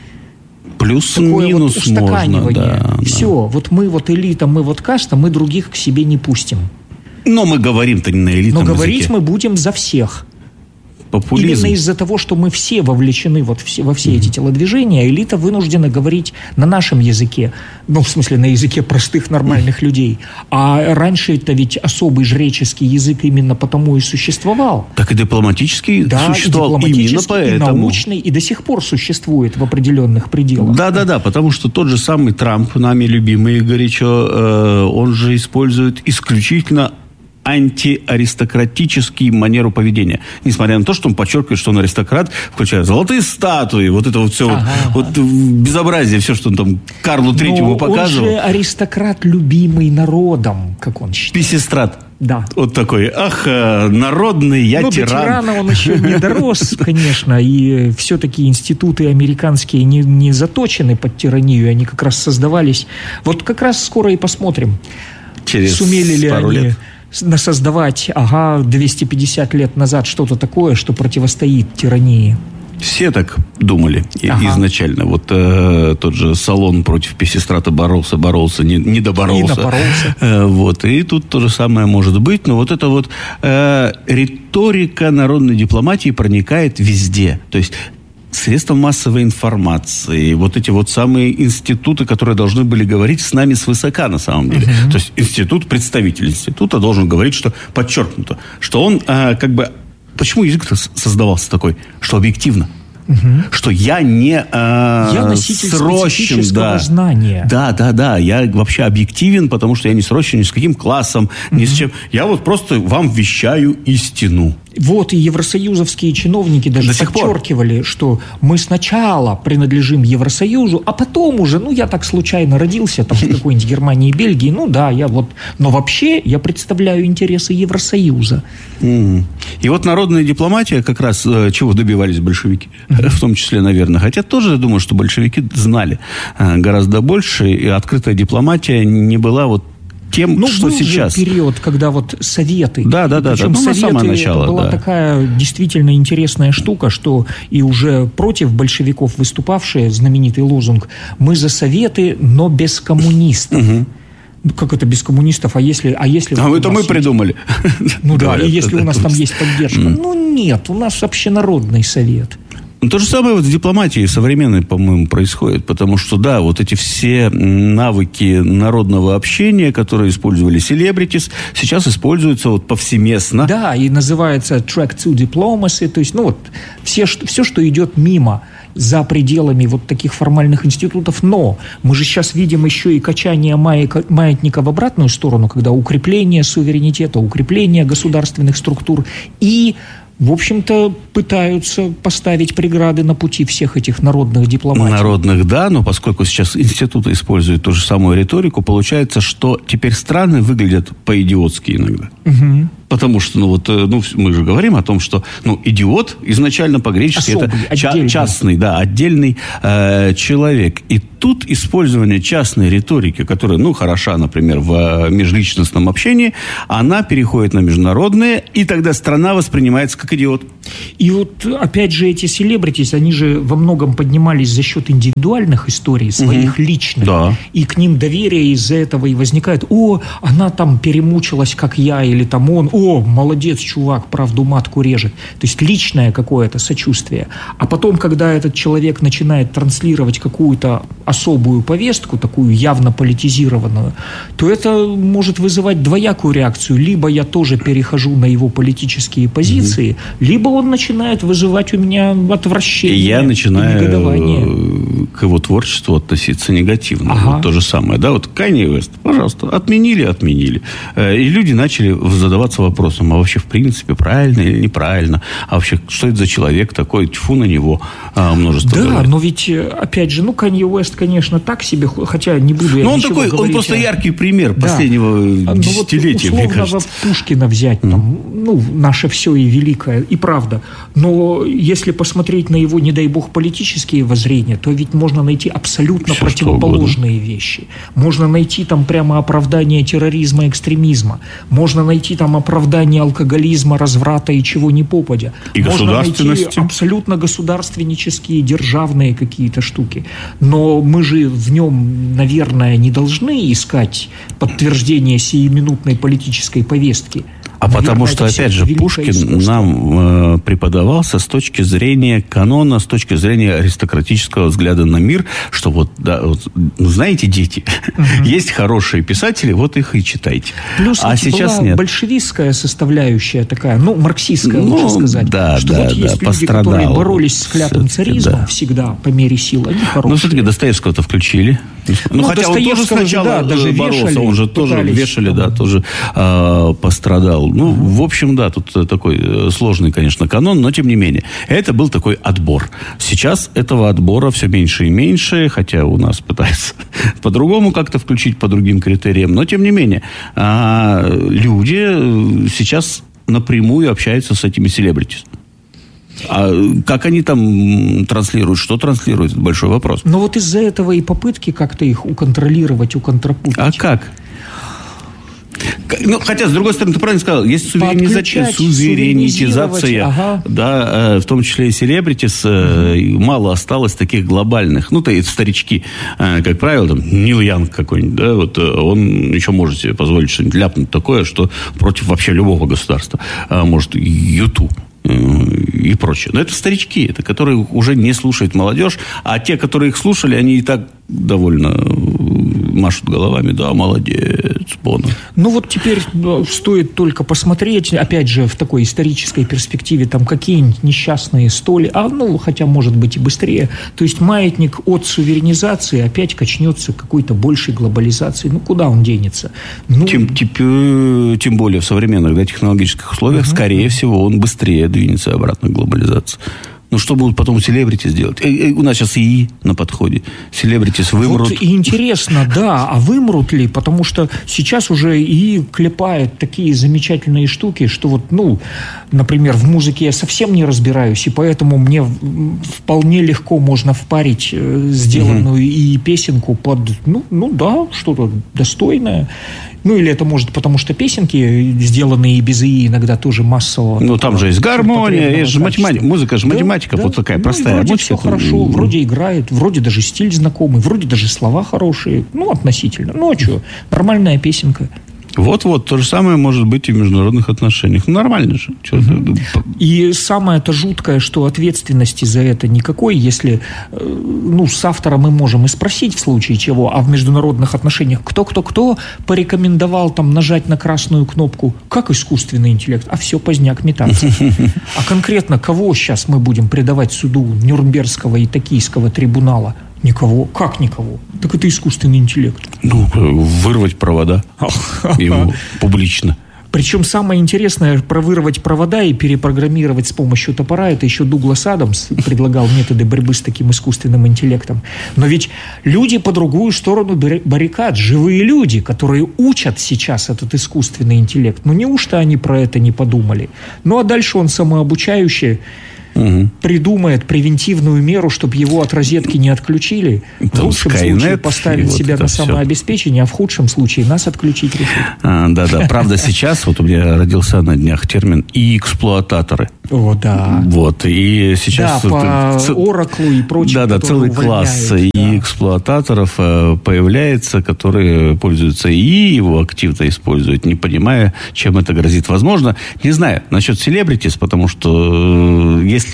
M: Плюс-минус
K: вот устаканивание. Да, все, вот мы вот элита, мы вот каста, мы других к себе не пустим.
M: Но мы говорим-то не на элитном языке.
K: Но говорить мы будем за всех.
M: Популизм.
K: Именно из-за того, что мы все вовлечены во все эти телодвижения, элита вынуждена говорить на нашем языке. Ну, в смысле, на языке простых нормальных людей. А раньше это ведь особый жреческий язык именно потому и существовал.
M: Так и дипломатический существовал именно поэтому.
K: И научный, и до сих пор существует в определенных пределах.
M: Да, потому что тот же самый Трамп, нами любимый горячо, он же использует исключительно антиаристократический манеру поведения. Несмотря на то, что он подчеркивает, что он аристократ, включая золотые статуи, вот это вот все, вот безобразие, все, что он там Карлу Третьему показывал.
K: Он же аристократ, любимый народом, как он считает.
M: Писестрат.
K: Да.
M: Вот такой, народный я тиран.
K: До тирана он еще не дорос, конечно, и все-таки институты американские не заточены под тиранию, они как раз создавались. Вот как раз скоро и посмотрим, сумели ли они создавать, 250 лет назад что-то такое, что противостоит тирании.
M: Все так думали изначально. Вот тот же Салон против Писестрата боролся, не доборолся. Вот. И тут то же самое может быть. Но вот эта вот риторика народной дипломатии проникает везде. То есть средства массовой информации, вот эти вот самые институты, которые должны были говорить с нами свысока на самом деле. То есть представитель института должен говорить, что подчеркнуто, что он Почему язык создавался такой? Что объективно. Что я не
K: я носитель специфического знания.
M: Да. Я вообще объективен, потому что я не срочен ни с каким классом, ни с чем. Я вот просто вам вещаю истину.
K: Вот, и евросоюзовские чиновники даже подчеркивали, что мы сначала принадлежим Евросоюзу, а потом уже, я так случайно родился там в какой-нибудь Германии и Бельгии, но вообще я представляю интересы Евросоюза.
M: И вот народная дипломатия как раз чего добивались большевики, в том числе, наверное. Хотя тоже, я думаю, что большевики знали гораздо больше, и открытая дипломатия не была вот тем, что
K: был
M: сейчас.
K: Же период, когда вот советы.
M: Да.
K: Причем советы, самое начало, это была такая действительно интересная штука, что и уже против большевиков выступавшие, знаменитый лозунг «Мы за советы, но без коммунистов». Как это без коммунистов? А если
M: это мы придумали.
K: Ну да, и если у нас там есть поддержка. Ну нет, у нас общенародный совет.
M: То же самое вот в дипломатии современной, по-моему, происходит. Потому что, да, вот эти все навыки народного общения, которые использовали селебритис, сейчас используются вот повсеместно.
K: Да, и называется track to diplomacy. То есть, все, что идет мимо, за пределами вот таких формальных институтов. Но мы же сейчас видим еще и качание маятника в обратную сторону, когда укрепление суверенитета, укрепление государственных структур и, в общем-то, пытаются поставить преграды на пути всех этих народных дипломатий.
M: Народных, да, но поскольку сейчас институты используют ту же самую риторику, получается, что теперь страны выглядят по-идиотски иногда.
K: Угу.
M: Потому что, мы же говорим о том, что, идиот изначально по-гречески
K: особый,
M: это частный, отдельный человек. И тут использование частной риторики, которая, хороша, например, в межличностном общении, она переходит на международное, и тогда страна воспринимается как идиот.
K: И вот, опять же, эти селебритис, они же во многом поднимались за счет индивидуальных историй, своих личных.
M: Да.
K: И к ним доверие из-за этого и возникает. Она там перемучилась, как я, или там он. Молодец, чувак, правду матку режет. То есть личное какое-то сочувствие. А потом, когда этот человек начинает транслировать какую-то особую повестку, такую явно политизированную, то это может вызывать двоякую реакцию. Либо я тоже перехожу на его политические позиции, либо он начинает вызывать у меня отвращение.
M: И я начинаю к его творчеству относиться негативно.
K: Ага.
M: Вот то же самое. Да, вот Канье Уэст, пожалуйста, отменили. И люди начали задаваться вопросом, а вообще, в принципе, правильно или неправильно? А вообще, что это за человек такой? Тьфу на него, множество
K: Да,
M: говорит.
K: но ведь, опять же, Канье Уэст, конечно, так себе, хотя не буду я ничего говорить.
M: Он просто яркий пример последнего десятилетия, мне кажется.
K: Условного Пушкина взять, наше все и великое, и правда. Но если посмотреть на его, не дай бог, политические воззрения, то ведь можно найти абсолютно
M: все,
K: противоположные вещи. Можно найти там прямо оправдание терроризма, экстремизма. Можно найти там оправдание алкоголизма, разврата и чего ни попадя.
M: И
K: можно найти абсолютно государственнические, державные какие-то штуки. Но мы же в нем, наверное, не должны искать подтверждение сиюминутной политической повестки.
M: Потому что, опять же, Пушкин нам преподавался с точки зрения канона, с точки зрения аристократического взгляда на мир, что знаете, дети, есть хорошие писатели, вот их и читайте.
K: Плюс
M: сейчас
K: была
M: нет.
K: большевистская составляющая такая, марксистская, лучше сказать.
M: Да,
K: что есть люди, которые боролись с клятым царизмом всегда по мере сил, они хорошие.
M: Но все-таки Достоевского-то включили. Хотя он тоже сначала даже боролся, он же тоже вешали, тоже пострадал. В общем, тут такой сложный, конечно, канон, но тем не менее. Это был такой отбор. Сейчас этого отбора все меньше и меньше, хотя у нас пытаются по-другому как-то включить, по другим критериям, но тем не менее. Люди сейчас напрямую общаются с этими селебритис. А как они там транслируют, что транслируют, это большой вопрос.
K: Но вот из-за этого и попытки как-то их уконтролировать, уконтрапутить.
M: А как? Хотя, с другой стороны, ты правильно сказал, есть суверенитизация, в том числе и селебритис, мало осталось таких глобальных. Это старички, как правило, Нил Янг какой-нибудь, он еще может себе позволить что-нибудь ляпнуть такое, что против вообще любого государства, может, Юту и прочее. Но это старички, это которые уже не слушает молодежь, а те, которые их слушали, они и так довольно машут головами, да, молодец, Бона.
K: Теперь стоит только посмотреть, опять же, в такой исторической перспективе, там какие-нибудь несчастные столи, хотя, может быть, и быстрее. То есть маятник от суверенизации опять качнется к какой-то большей глобализации. Куда он денется?
M: Тем более в современных технологических условиях, скорее всего, он быстрее двинется обратно к глобализации. Ну, что будут потом селебрити сделать? У нас сейчас ИИ на подходе. Селебритис вымрут.
K: Вот и интересно, да, а вымрут ли? Потому что сейчас уже ИИ клепает такие замечательные штуки, что вот, ну, например, в музыке я совсем не разбираюсь, и поэтому мне вполне легко можно впарить сделанную ИИ песенку под, ну да, что-то достойное. Ну, или это может, потому что песенки, сделанные и без ИИ, иногда тоже массово.
M: Ну, там же есть гармония, есть же математика. Музыка же математика, вот такая простая.
K: Вроде все хорошо, вроде играет, вроде даже стиль знакомый, вроде даже слова хорошие. Ну, относительно. Ну, а что, нормальная песенка.
M: Вот-вот, то же самое может быть и в международных отношениях. Ну, нормально же.
K: И самое-то жуткое, что ответственности за это никакой, если, ну, с автора мы можем и спросить в случае чего, а в международных отношениях кто порекомендовал там нажать на красную кнопку, как искусственный интеллект, а все, поздняк метаться. А конкретно кого сейчас мы будем предавать суду Нюрнбергского и Токийского трибунала? Никого. Как никого? Так это искусственный интеллект.
M: Ну, вырвать провода ему публично.
K: Причем самое интересное, провырвать провода и перепрограммировать с помощью топора, это еще Дуглас Адамс предлагал методы борьбы с таким искусственным интеллектом. Но ведь люди по другую сторону баррикад, живые люди, которые учат сейчас этот искусственный интеллект. Ну, неужто они про это не подумали? Ну, а дальше он самообучающий придумает превентивную меру, чтобы его от розетки не отключили. В лучшем случае поставить себя на самообеспечение, а в худшем случае нас отключить решит.
M: Да-да. Правда, сейчас вот у меня родился на днях термин «и-эксплуататоры».
K: О, да.
M: Вот. И сейчас...
K: Да, по Oracle и прочим.
M: Да-да, целый класс и-эксплуататоров появляется, которые пользуются ИИ, его активно используют, не понимая, чем это грозит. Возможно, не знаю, насчет селебритис, потому что если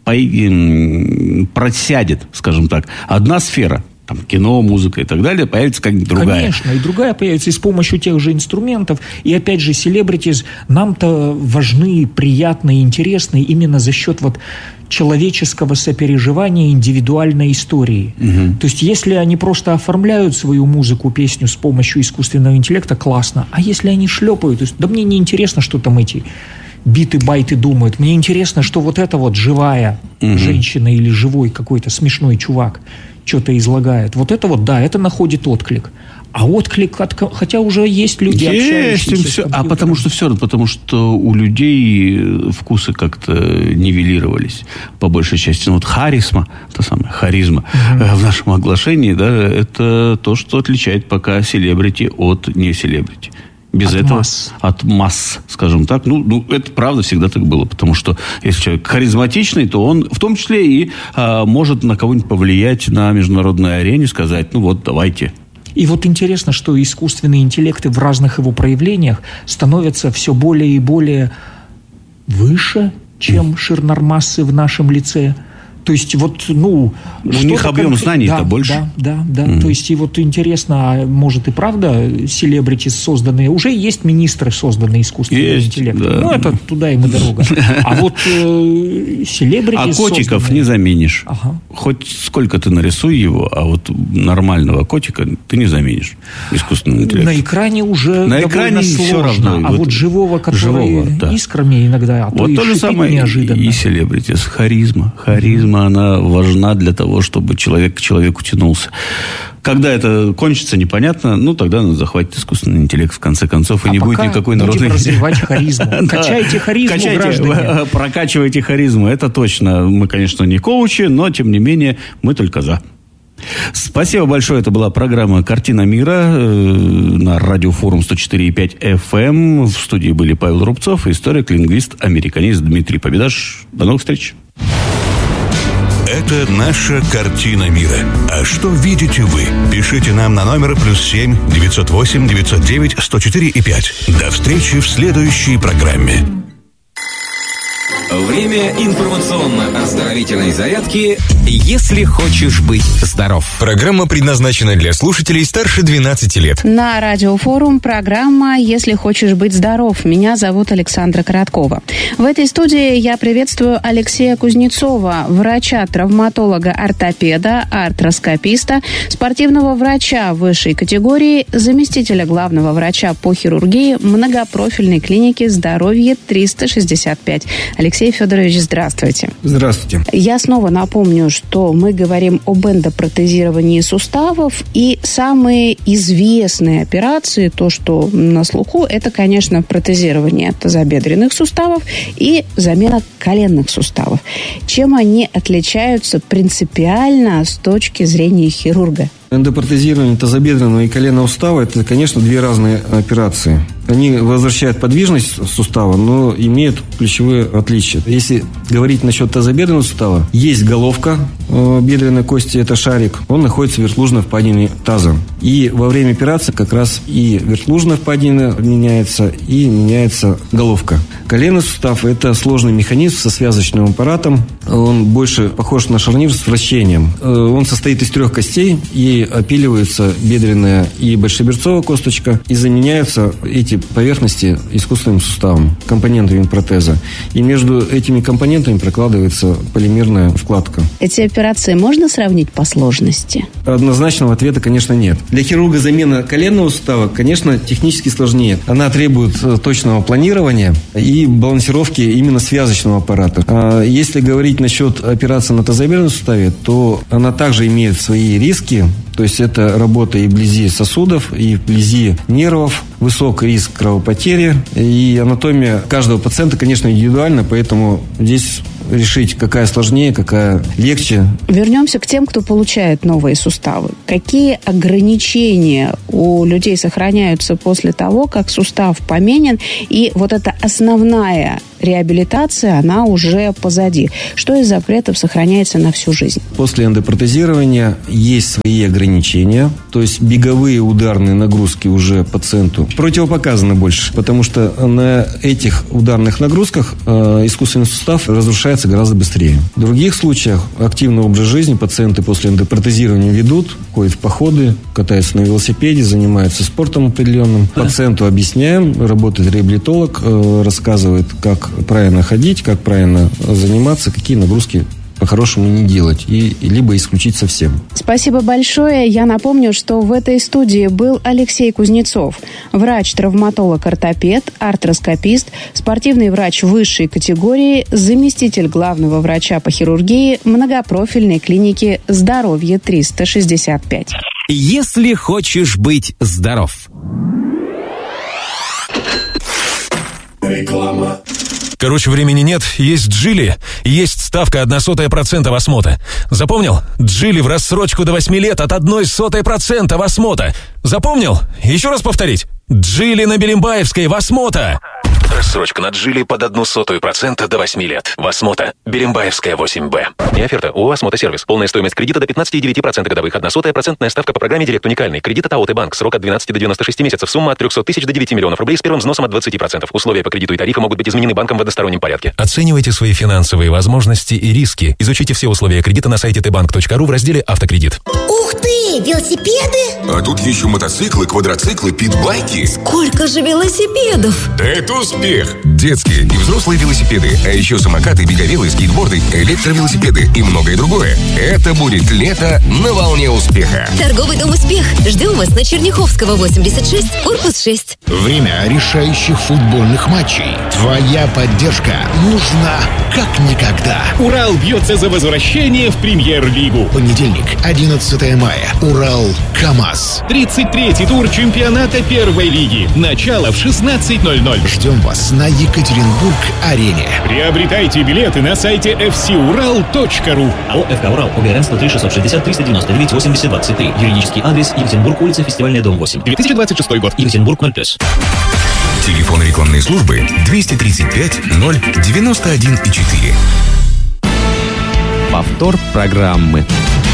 M: просядет, скажем так, одна сфера, там, кино, музыка и так далее, появится как-нибудь другая.
K: Конечно, и другая появится и с помощью тех же инструментов. И опять же, селебритис нам-то важны, приятны, интересны именно за счет вот человеческого сопереживания, индивидуальной истории. То есть, если они просто оформляют свою музыку, песню с помощью искусственного интеллекта, классно. А если они шлепают, то есть, да мне не интересно, что там эти биты-байты думают. Мне интересно, что вот эта вот живая женщина или живой какой-то смешной чувак что-то излагает. Вот это вот, да, это находит отклик. А отклик, хотя уже есть люди, общающиеся.
M: Потому что у людей вкусы как-то нивелировались по большей части. Ну, вот харизма, та самая харизма в нашем оглашении, да, это то, что отличает пока селебрити от не селебрити. Без этого от масс, скажем так. Ну, это правда всегда так было. Потому что если человек харизматичный, то он в том числе и может на кого-нибудь повлиять на международной арене, сказать, ну вот, давайте.
K: И вот интересно, что искусственные интеллекты в разных его проявлениях становятся все более и более выше, чем ширнормассы в нашем лице. То есть, вот, ну...
M: У них объем знаний-то больше.
K: Да. То есть, и вот интересно, а может и правда селебрити созданные... Уже есть министры, созданные искусственным интеллектом. Да. Ну, это туда им и дорога. А вот селебрити
M: А котиков не заменишь. Хоть сколько ты нарисуй его, а вот нормального котика ты не заменишь искусственным интеллектом.
K: На экране уже довольно сложно. Все равно. А вот живого, который искрами иногда, а то
M: вот
K: и
M: то же самое
K: неожиданно.
M: И селебрити. Харизма, она важна для того, чтобы человек к человеку тянулся. Когда это кончится, непонятно, ну, тогда надо захватить искусственный интеллект, в конце концов, и не будет никакой народной...
K: будем развивать харизму. Качайте харизму, граждане.
M: Прокачивайте харизму, это точно. Мы, конечно, не коучи, но, тем не менее, мы только за. Спасибо большое. Это была программа «Картина мира» на радиофорум 104,5 FM. В студии были Павел Рубцов, историк, лингвист, американист Дмитрий Победаш. До новых встреч.
L: Это наша картина мира. А что видите вы? Пишите нам на номер +7 908 909 104,5. До встречи в следующей программе.
C: Время информационно-оздоровительной зарядки «Если хочешь быть здоров». Программа предназначена для слушателей старше 12 лет.
D: На радиофорум программа «Если хочешь быть здоров». Меня зовут Александра Короткова. В этой студии я приветствую Алексея Кузнецова, врача-травматолога-ортопеда, артроскописта, спортивного врача высшей категории, заместителя главного врача по хирургии многопрофильной клиники «Здоровье 365». Алексей Алексей Федорович, здравствуйте.
E: Здравствуйте.
D: Я снова напомню, что мы говорим об эндопротезировании суставов, и самые известные операции, то, что на слуху, это, конечно, протезирование тазобедренных суставов и замена коленных суставов. Чем они отличаются принципиально с точки зрения хирурга?
E: Эндопротезирование тазобедренного и коленного сустава – это, конечно, две разные операции. Они возвращают подвижность сустава, но имеют ключевые отличия. Если говорить насчет тазобедренного сустава, есть головка бедренной кости, это шарик, он находится в верхлужной впадине таза. И во время операции как раз и верхлужная впадина меняется, и меняется головка. Коленный сустав – это сложный механизм со связочным аппаратом. Он больше похож на шарнир с вращением. Он состоит из 3 костей, и опиливается бедренная и большеберцовая косточка, и заменяются эти поверхности искусственным суставом, компонентами протеза. И между этими компонентами прокладывается полимерная вкладка.
D: Эти операции можно сравнить по сложности?
E: Однозначного ответа, конечно, нет. Для хирурга замена коленного сустава, конечно, технически сложнее. Она требует точного планирования и балансировки именно связочного аппарата. А если говорить насчет операции на тазобедренном суставе, то она также имеет свои риски. То есть это работа и вблизи сосудов, и вблизи нервов, высокий риск кровопотери. И анатомия каждого пациента, конечно, индивидуальна, поэтому здесь решить, какая сложнее, какая легче.
D: Вернемся к тем, кто получает новые суставы. Какие ограничения у людей сохраняются после того, как сустав поменен, и вот эта основная реабилитация, она уже позади? Что из запретов сохраняется на всю жизнь?
E: После эндопротезирования есть свои ограничения, то есть беговые ударные нагрузки уже пациенту противопоказаны больше, потому что на этих ударных нагрузках искусственный сустав разрушается гораздо быстрее. В других случаях активный образ жизни пациенты после эндопротезирования ведут, ходят в походы, катаются на велосипеде, занимаются спортом определенным. Пациенту объясняем, работает реабилитолог, рассказывает, как правильно ходить, как правильно заниматься, какие нагрузки по-хорошему не делать, и либо исключить совсем.
D: Спасибо большое. Я напомню, что в этой студии был Алексей Кузнецов, врач-травматолог-ортопед, артроскопист, спортивный врач высшей категории, заместитель главного врача по хирургии многопрофильной клиники «Здоровье 365».
C: Если хочешь быть здоров.
B: Реклама. Короче, времени нет, есть Джили, есть ставка 0,01% в осмота. Запомнил? Джили в рассрочку до 8 лет от 0,01% в осмота. Запомнил? Еще раз повторить. Джили на Белимбаевской в осмота.
O: Рассрочка на Джили под 0,01% до 8 лет. Восмота. Белимбаевская, 8Б. Не оферта. ООО «Осмота Сервис». Полная стоимость кредита до 15,9% годовых. 0,01% ставка по программе «Директ Уникальный». Кредит от АО «Банк». Срок от 12 до 96 месяцев. Сумма от 300 тысяч до 9 миллионов рублей с первым взносом от 20%. Условия по кредиту и тарифы могут быть изменены банком в одностороннем порядке.
B: Оценивайте свои финансовые возможности и риски. Изучите все условия кредита на сайте tbank.ru в разделе «Автокредит».
P: Ух ты! Велосипеды?
Q: А тут еще мотоциклы, квадроциклы, питбайки.
P: Сколько же велосипедов?
Q: Это успех! Детские и взрослые велосипеды, а еще самокаты, беговелы, скейтборды, электровелосипеды и многое другое. Это будет лето на волне успеха.
P: Торговый дом «Успех». Ждем вас на Черняховского, 86, корпус 6.
R: Время решающих футбольных матчей. Твоя поддержка нужна как никогда.
G: Урал бьется за возвращение в Премьер-лигу.
R: Понедельник, 11 мая. Урал-КамАЗ.
G: 33-й тур чемпионата первой лиги. Начало в 16:00.
R: Ждем вас на Екатеринбург-арене.
G: Приобретайте билеты на сайте fcural.ru.
H: АО «ФК Урал», УГРН 103 660 399 80 23. Юридический адрес: Екатеринбург, улица Фестивальная, дом 8.
G: 2026 год.
H: Екатеринбург, 0+.
Q: Телефон рекламной службы 235 091,4.
C: Повтор программы.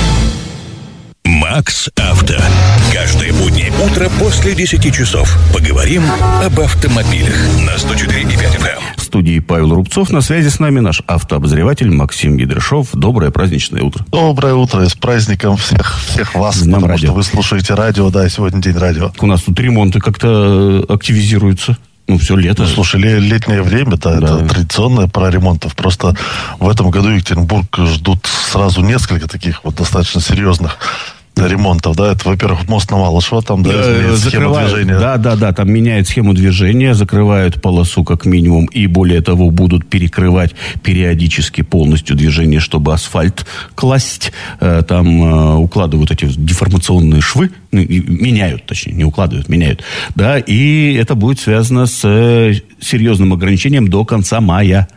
L: Макс Авто. Каждое буднее утро после 10 часов. Поговорим об автомобилях на 104,5 FM.
M: В студии Павел Рубцов. На связи с нами наш автообозреватель Максим Гидрышов. Доброе праздничное утро.
S: Доброе утро. И с праздником всех вас. Потому что вы слушаете радио. Да, сегодня день радио.
M: У нас тут ремонты как-то активизируются. Ну, все лето.
S: Ну, слушай, летнее время, да, это традиционная пора ремонтов. Просто в этом году Екатеринбург ждут сразу несколько таких вот достаточно серьезных ремонтов, да, это, во-первых, мост на Малышево, там, да, изменяет схему движения.
M: Да, там меняют схему движения, закрывают полосу как минимум, и более того, будут перекрывать периодически полностью движение, чтобы асфальт класть, там укладывают эти деформационные швы, меняют, точнее, не укладывают, меняют, да, и это будет связано с серьезным ограничением до конца мая.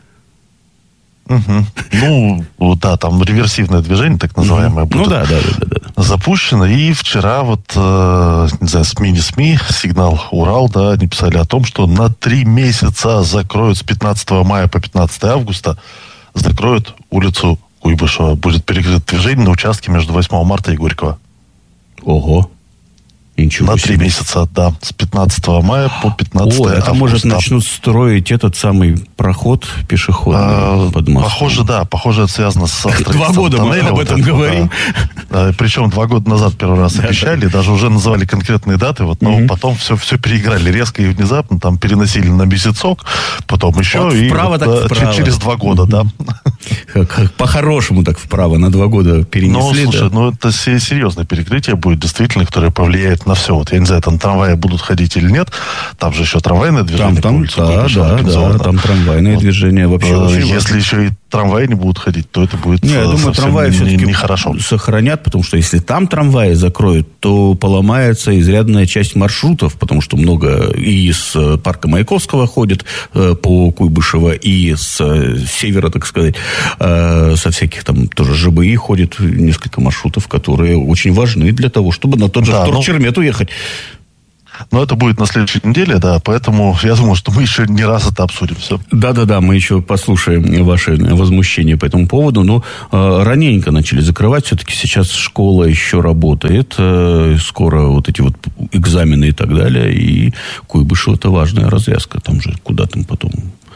S: Ну, да, там реверсивное движение, так называемое, будет запущено. И вчера не знаю, СМИ, сигнал Урал, да, они писали о том, что на 3 месяца закроют с 15 мая по 15 августа, закроют улицу Куйбышева. Будет перекрыто движение на участке между 8 марта и Горького.
M: Ого. Ничего
S: на 3 месяца, да. С 15 мая по 15 августа.
M: Это, может, начнут строить этот самый проход пешеходный под мостом.
S: Похоже, это связано с строительством
M: 2 года мы об этом говорим.
S: Да. Причем 2 года назад первый раз обещали, даже уже называли конкретные даты, но потом все переиграли резко и внезапно, там переносили на месяцок, потом еще, и через 2 года, да.
M: По-хорошему так вправо, на 2 года перенесли.
S: Ну, слушай, это серьезное перекрытие будет, действительно, которое повлияет на все. Вот я не знаю, там трамваи будут ходить или нет. Там же еще трамвайное движение.
M: Там трамвайное движение вообще.
S: Если еще и трамваи не будут ходить, то это будет
M: я думаю, трамваи все-таки
S: нехорошо.
M: Сохранят, потому что если там трамваи закроют, то поломается изрядная часть маршрутов, потому что много и из парка Маяковского ходит по Куйбышево, и с севера, так сказать, со всяких там тоже ЖБИ ходит несколько маршрутов, которые очень важны для того, чтобы на тот же Вторчермет уехать.
S: Но это будет на следующей неделе, да, поэтому я думаю, что мы еще не раз это обсудим. Все.
M: Да, мы еще послушаем ваши возмущения по этому поводу, но раненько начали закрывать, все-таки сейчас школа еще работает, скоро вот эти вот экзамены и так далее, и Куйбышево — это важная развязка, там же куда там потом...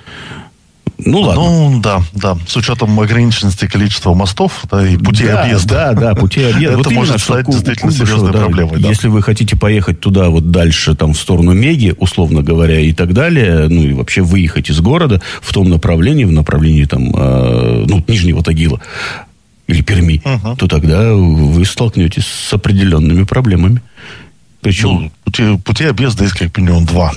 M: Ну, ладно.
S: Ну, да. С учетом ограниченности количества мостов, да, и путей объезда.
M: Да, путей объезда.
S: Это может стать действительно серьезной проблемой. Да.
M: Если вы хотите поехать туда, вот дальше, там, в сторону Меги, условно говоря, и так далее, ну, и вообще выехать из города в том направлении, в направлении, там, Нижнего Тагила или Перми, то тогда вы столкнетесь с определенными проблемами. Причем...
S: Пути объезда есть как минимум 2.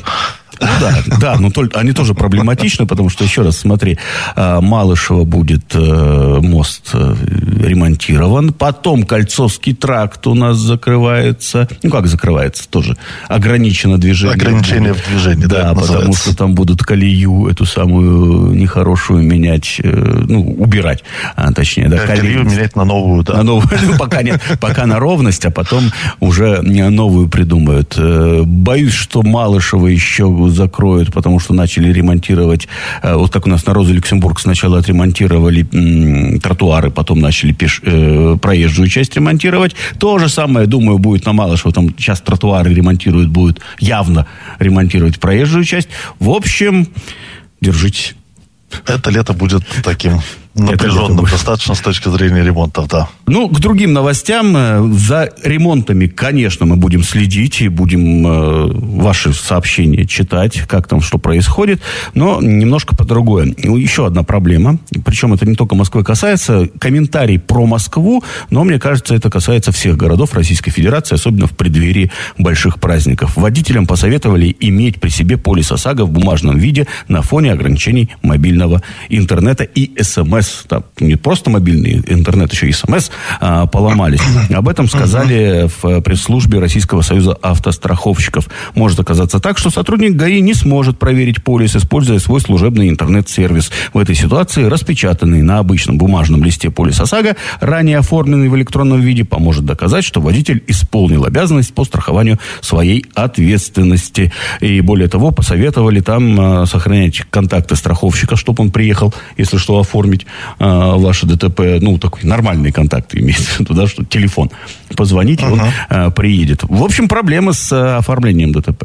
M: Но только они тоже проблематичны, потому что, еще раз, смотри, Малышево будет мост ремонтирован, потом Кольцовский тракт у нас закрывается. Ну, как закрывается? Тоже ограничено движение.
S: Ограничение в движении, да,
M: потому что там будут колею эту самую нехорошую менять, убирать, точнее. Да,
S: колею менять на новую, да.
M: На новую, пока нет, пока на ровность, а потом уже новую придумают. Боюсь, что Малышево еще закроют, потому что начали ремонтировать, вот как у нас на Роза Люксембург сначала отремонтировали тротуары, потом начали проезжую часть ремонтировать. То же самое, думаю, будет на Малышево. Там сейчас тротуары ремонтируют, будут явно ремонтировать проезжую часть. В общем, держитесь.
S: Это лето будет таким напряженным достаточно с точки зрения ремонтов, да.
M: К другим новостям. За ремонтами, конечно, мы будем следить и будем ваши сообщения читать, как там что происходит, но немножко по другое. Еще одна проблема, причем это не только Москвы касается, комментарий про Москву, но мне кажется, это касается всех городов Российской Федерации, особенно в преддверии больших праздников. Водителям посоветовали иметь при себе полис ОСАГО в бумажном виде на фоне ограничений мобильного интернета и СМС. Там не просто мобильный интернет, еще и СМС поломались. Об этом сказали в пресс-службе Российского союза автостраховщиков. Может оказаться так, что сотрудник ГАИ не сможет проверить полис, используя свой служебный интернет-сервис. В этой ситуации распечатанный на обычном бумажном листе полис ОСАГО, ранее оформленный в электронном виде, поможет доказать, что водитель исполнил обязанность по страхованию своей ответственности. И более того, посоветовали там сохранять контакты страховщика, чтобы он приехал, если что, оформить ваше ДТП, такой нормальный контакт имеется в виду, да, что телефон. Позвоните, он приедет. В общем, проблема с оформлением ДТП.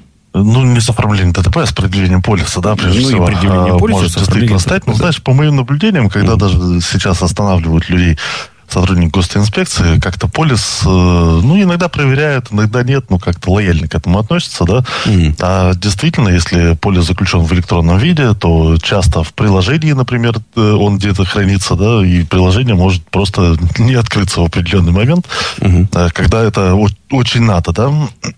S: Не с оформлением ДТП, а с предъявлением полиса, да, прежде всего.
M: И полиса,
S: может действительно стать. Знаешь, по моим наблюдениям, когда даже сейчас останавливают людей сотрудник госинспекции, как-то полис, иногда проверяет, иногда нет, как-то лояльно к этому относится, да. А действительно, если полис заключен в электронном виде, то часто в приложении, например, он где-то хранится, да, и приложение может просто не открыться в определенный момент, когда это очень надо, да.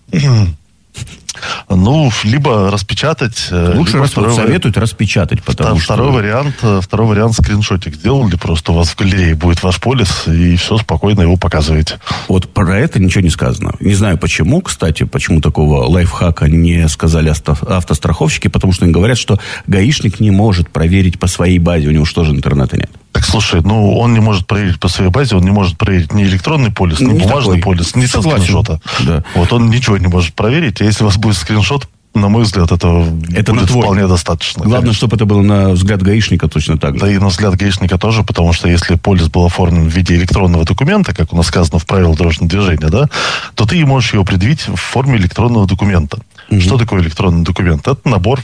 S: Либо распечатать.
M: Лучше советуют распечатать, потому что...
S: Второй вариант скриншотик сделали, просто у вас в галерее будет ваш полис, и все, спокойно его показываете.
M: Вот про это ничего не сказано. Не знаю почему, кстати, почему такого лайфхака не сказали автостраховщики, потому что они говорят, что гаишник не может проверить по своей базе, у него что же интернета нет.
S: Так, слушай, он не может проверить по своей базе, он не может проверить ни электронный полис, ни бумажный полис, ни со скриншота. Да. Вот он ничего не может проверить, а если у вас будет скриншот, на мой взгляд, это будет вполне достаточно.
M: Главное, чтобы это было на взгляд гаишника точно так же.
S: Да и на взгляд гаишника тоже, потому что если полис был оформлен в виде электронного документа, как у нас сказано в правилах дорожного движения, да, то ты можешь его предъявить в форме электронного документа. Что такое электронный документ? Это набор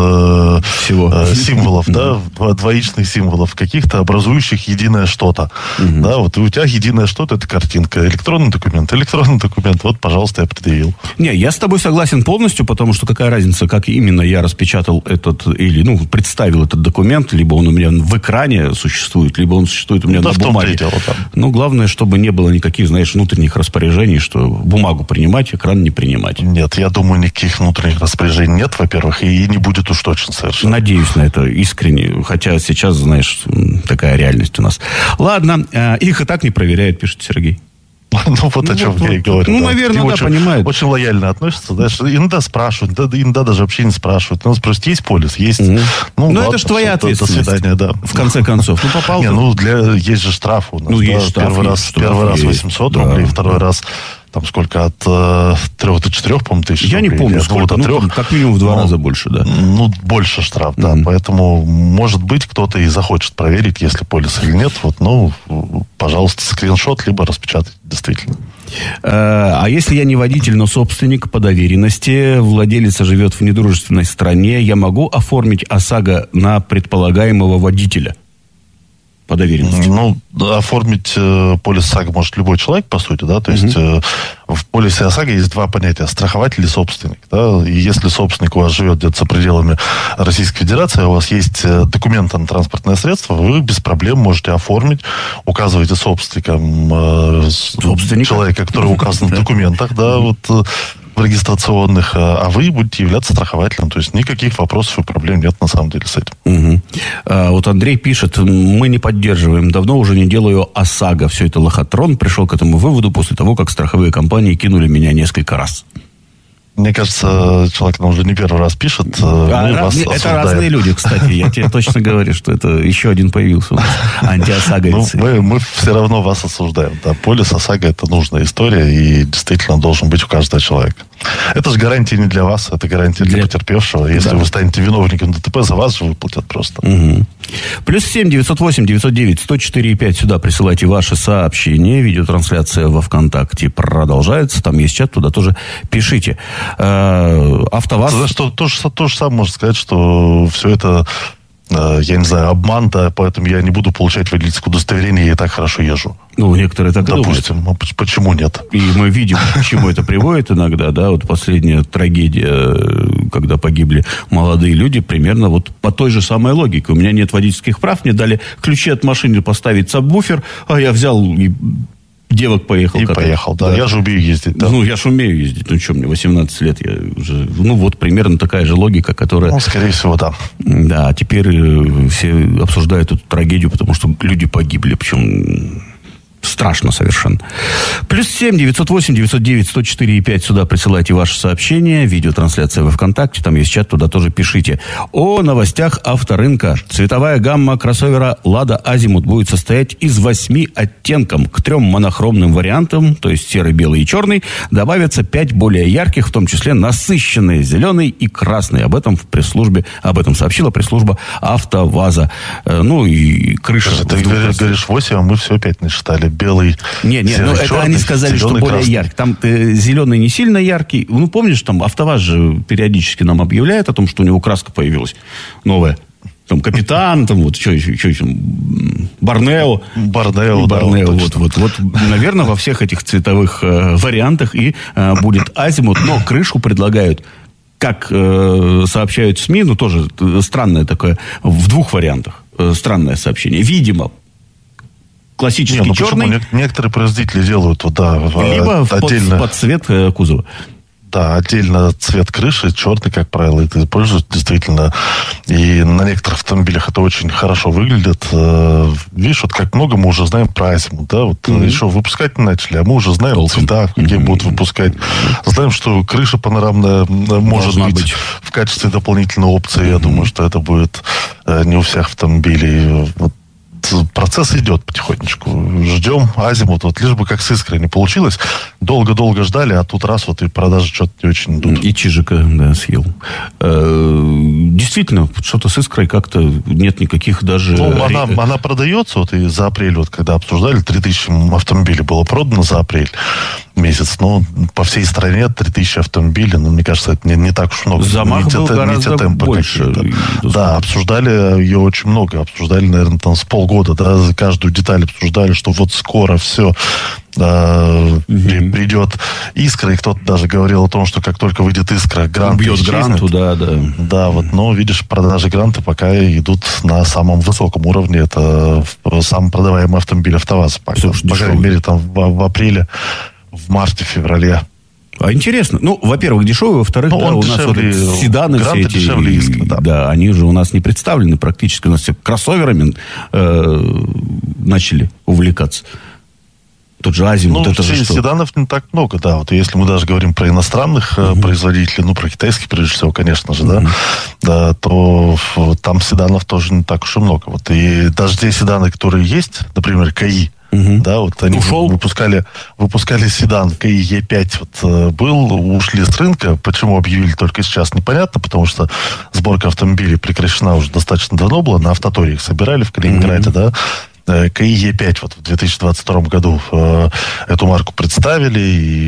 S: символов, да, двоичных символов, каких-то образующих единое что-то. Да, вот и у тебя единое что-то, это картинка. Электронный документ, вот, пожалуйста, я предъявил.
M: Не, я с тобой согласен полностью, потому что какая разница, как именно я распечатал представил этот документ, либо он у меня в экране существует, либо он существует у меня на бумаге. Главное, чтобы не было никаких, внутренних распоряжений, что бумагу принимать, экран не принимать.
S: Нет, я думаю, никаких внутренних распоряжений нет, во-первых, и не будет уж точно совершенно.
M: Надеюсь на это искренне, хотя сейчас, такая реальность у нас. Ладно, их и так не проверяют, пишет Сергей.
S: О чем я и говорю.
M: Наверное, понимают.
S: Очень лояльно относятся, да, что иногда спрашивают, иногда даже вообще не спрашивают. Спросят, есть полис? Есть.
M: Это же твоя ответственность.
S: До свидания, да.
M: В конце концов. Попал.
S: Есть же штраф у нас.
M: Есть штраф.
S: Первый раз 800 рублей, второй раз... Там сколько, от 3 до 4, по-моему, тысяч
M: рублей? Я не помню, сколько, как минимум в 2 раза больше, да.
S: Больше штраф, да. Поэтому, может быть, кто-то и захочет проверить, если полис или нет. Пожалуйста, скриншот, либо распечатать, действительно.
M: А если я не водитель, но собственник по доверенности, владелец живет в недружественной стране, я могу оформить ОСАГО на предполагаемого водителя? По доверенности.
S: Оформить полис ОСАГО может любой человек, по сути, да, то есть в полисе ОСАГО есть два понятия: страхователь и собственник, да, и если собственник у вас живет где-то за пределами Российской Федерации, у вас есть документы на транспортное средство, вы без проблем можете оформить, указываете собственником человека, который указан в документах, да, в регистрационных, а вы будете являться страхователем. То есть никаких вопросов и проблем нет на самом деле с этим.
M: Вот Андрей пишет: мы не поддерживаем, давно уже не делаю ОСАГО. Все это лохотрон. Пришел к этому выводу после того, как страховые компании кинули меня несколько раз.
S: Мне кажется, человек нам уже не первый раз пишет.
M: Это разные люди, кстати. Я тебе точно говорю, что это еще один появился у нас. Антиосаговец.
S: Мы все равно вас осуждаем. Да, полис ОСАГО — это нужная история, и действительно должен быть у каждого человека. Это же гарантия не для вас, это гарантия для потерпевшего. Если вы станете виновником ДТП, за вас же выплатят просто.
M: +7 908 909 104 5. Сюда присылайте ваши сообщения. Видеотрансляция во ВКонтакте продолжается. Там есть чат, туда тоже пишите. АвтоВАЗ...
S: То же самое можно сказать, что все это, я не знаю, обман, да, поэтому я не буду получать водительское удостоверение, я и так хорошо езжу.
M: Некоторые так и думают.
S: Допустим, почему нет?
M: И мы видим, к чему это приводит иногда, да, последняя трагедия, когда погибли молодые люди, примерно по той же самой логике. У меня нет водительских прав, мне дали ключи от машины поставить сабвуфер, а я взял и... девок поехал.
S: И поехал, да. Я же умею ездить, да.
M: Я же умею ездить. Мне 18 лет. Я уже, примерно такая же логика, которая...
S: скорее всего, да.
M: Да, а теперь все обсуждают эту трагедию, потому что люди погибли. Причем... страшно совершенно. +7 908 909 104 5. Сюда присылайте ваши сообщения. Видеотрансляция во ВКонтакте. Там есть чат, туда тоже пишите. О новостях авторынка. Цветовая гамма кроссовера «Лада Азимут» будет состоять из 8 оттенков. К 3 монохромным вариантам, то есть серый, белый и черный, добавятся 5 более ярких, в том числе насыщенные зеленый и красный. Об этом сообщила пресс-служба АвтоВАЗа. И крыша.
S: Ты говоришь 8, а мы все опять насчитали. Белый,
M: серый, это черный, они сказали, что более красный. Яркий. Там зеленый не сильно яркий. Помнишь, там АвтоВАЗ же периодически нам объявляет о том, что у него краска появилась новая. Там Капитан, там вот что еще, Борнео.
S: Борнео,
M: вот, наверное, во всех этих цветовых вариантах и будет Азимут, но крышу предлагают, как сообщают СМИ, ну, тоже странное такое, в двух вариантах. Странное сообщение. Видимо, классический черный.
S: Некоторые производители делают,
M: либо отдельно под цвет кузова.
S: Да, отдельно цвет крыши, черный, как правило, это используют действительно. И на некоторых автомобилях это очень хорошо выглядит. Видишь, вот как много мы уже знаем про Азимут, да, вот еще выпускать не начали, а мы уже знаем цвета, какие будут выпускать. Знаем, что крыша панорамная может быть в качестве дополнительной опции. Я думаю, что это будет не у всех автомобилей. Вот. Процесс идет потихонечку. Ждем Азимут. Вот лишь бы как с Искрой не получилось. Долго-долго ждали, а тут раз вот и продажи что-то не очень идут.
M: И Чижика, да, съел. Действительно, что-то с Искрой как-то нет никаких даже...
S: Ну, она продается, вот и за апрель, вот когда обсуждали, 3000 автомобилей было продано за апрель месяц. Но по всей стране 3000 автомобилей, ну, мне кажется, это не так уж много.
M: Замах был гораздо больше.
S: Да, обсуждали ее очень много. Обсуждали, наверное, там с полгода, да, каждую деталь обсуждали, что вот скоро все придет Искра, и кто-то даже говорил о том, что как только выйдет Искра, Грант
M: бьет Гранту, да.
S: Да, вот, но, видишь, продажи Гранта пока идут на самом высоком уровне. Это самый продаваемый автомобиль АвтоВАЗа. По крайней мере, там в апреле, в марте, феврале.
M: А интересно. Ну, во-первых, дешевый, во-вторых, да, у нас вот седаны все эти, Искра, да, они же у нас не представлены практически. У нас все кроссоверами начали увлекаться. Тот же Азимут, это же что?
S: Седанов не так много, да. Вот если мы даже говорим про иностранных производителей, ну, про китайских, прежде всего, конечно же, да, то там седанов тоже не так уж и много. Вот. И даже те седаны, которые есть, например, КАИ, да, вот они выпускали седан КАИ Е5 вот, был, ушли с рынка. Почему объявили только сейчас, непонятно, потому что сборка автомобилей прекращена уже достаточно давно была, на Автоторе их собирали в Калининграде, да. КАИ Е5 вот в 2022 году эту марку представили, и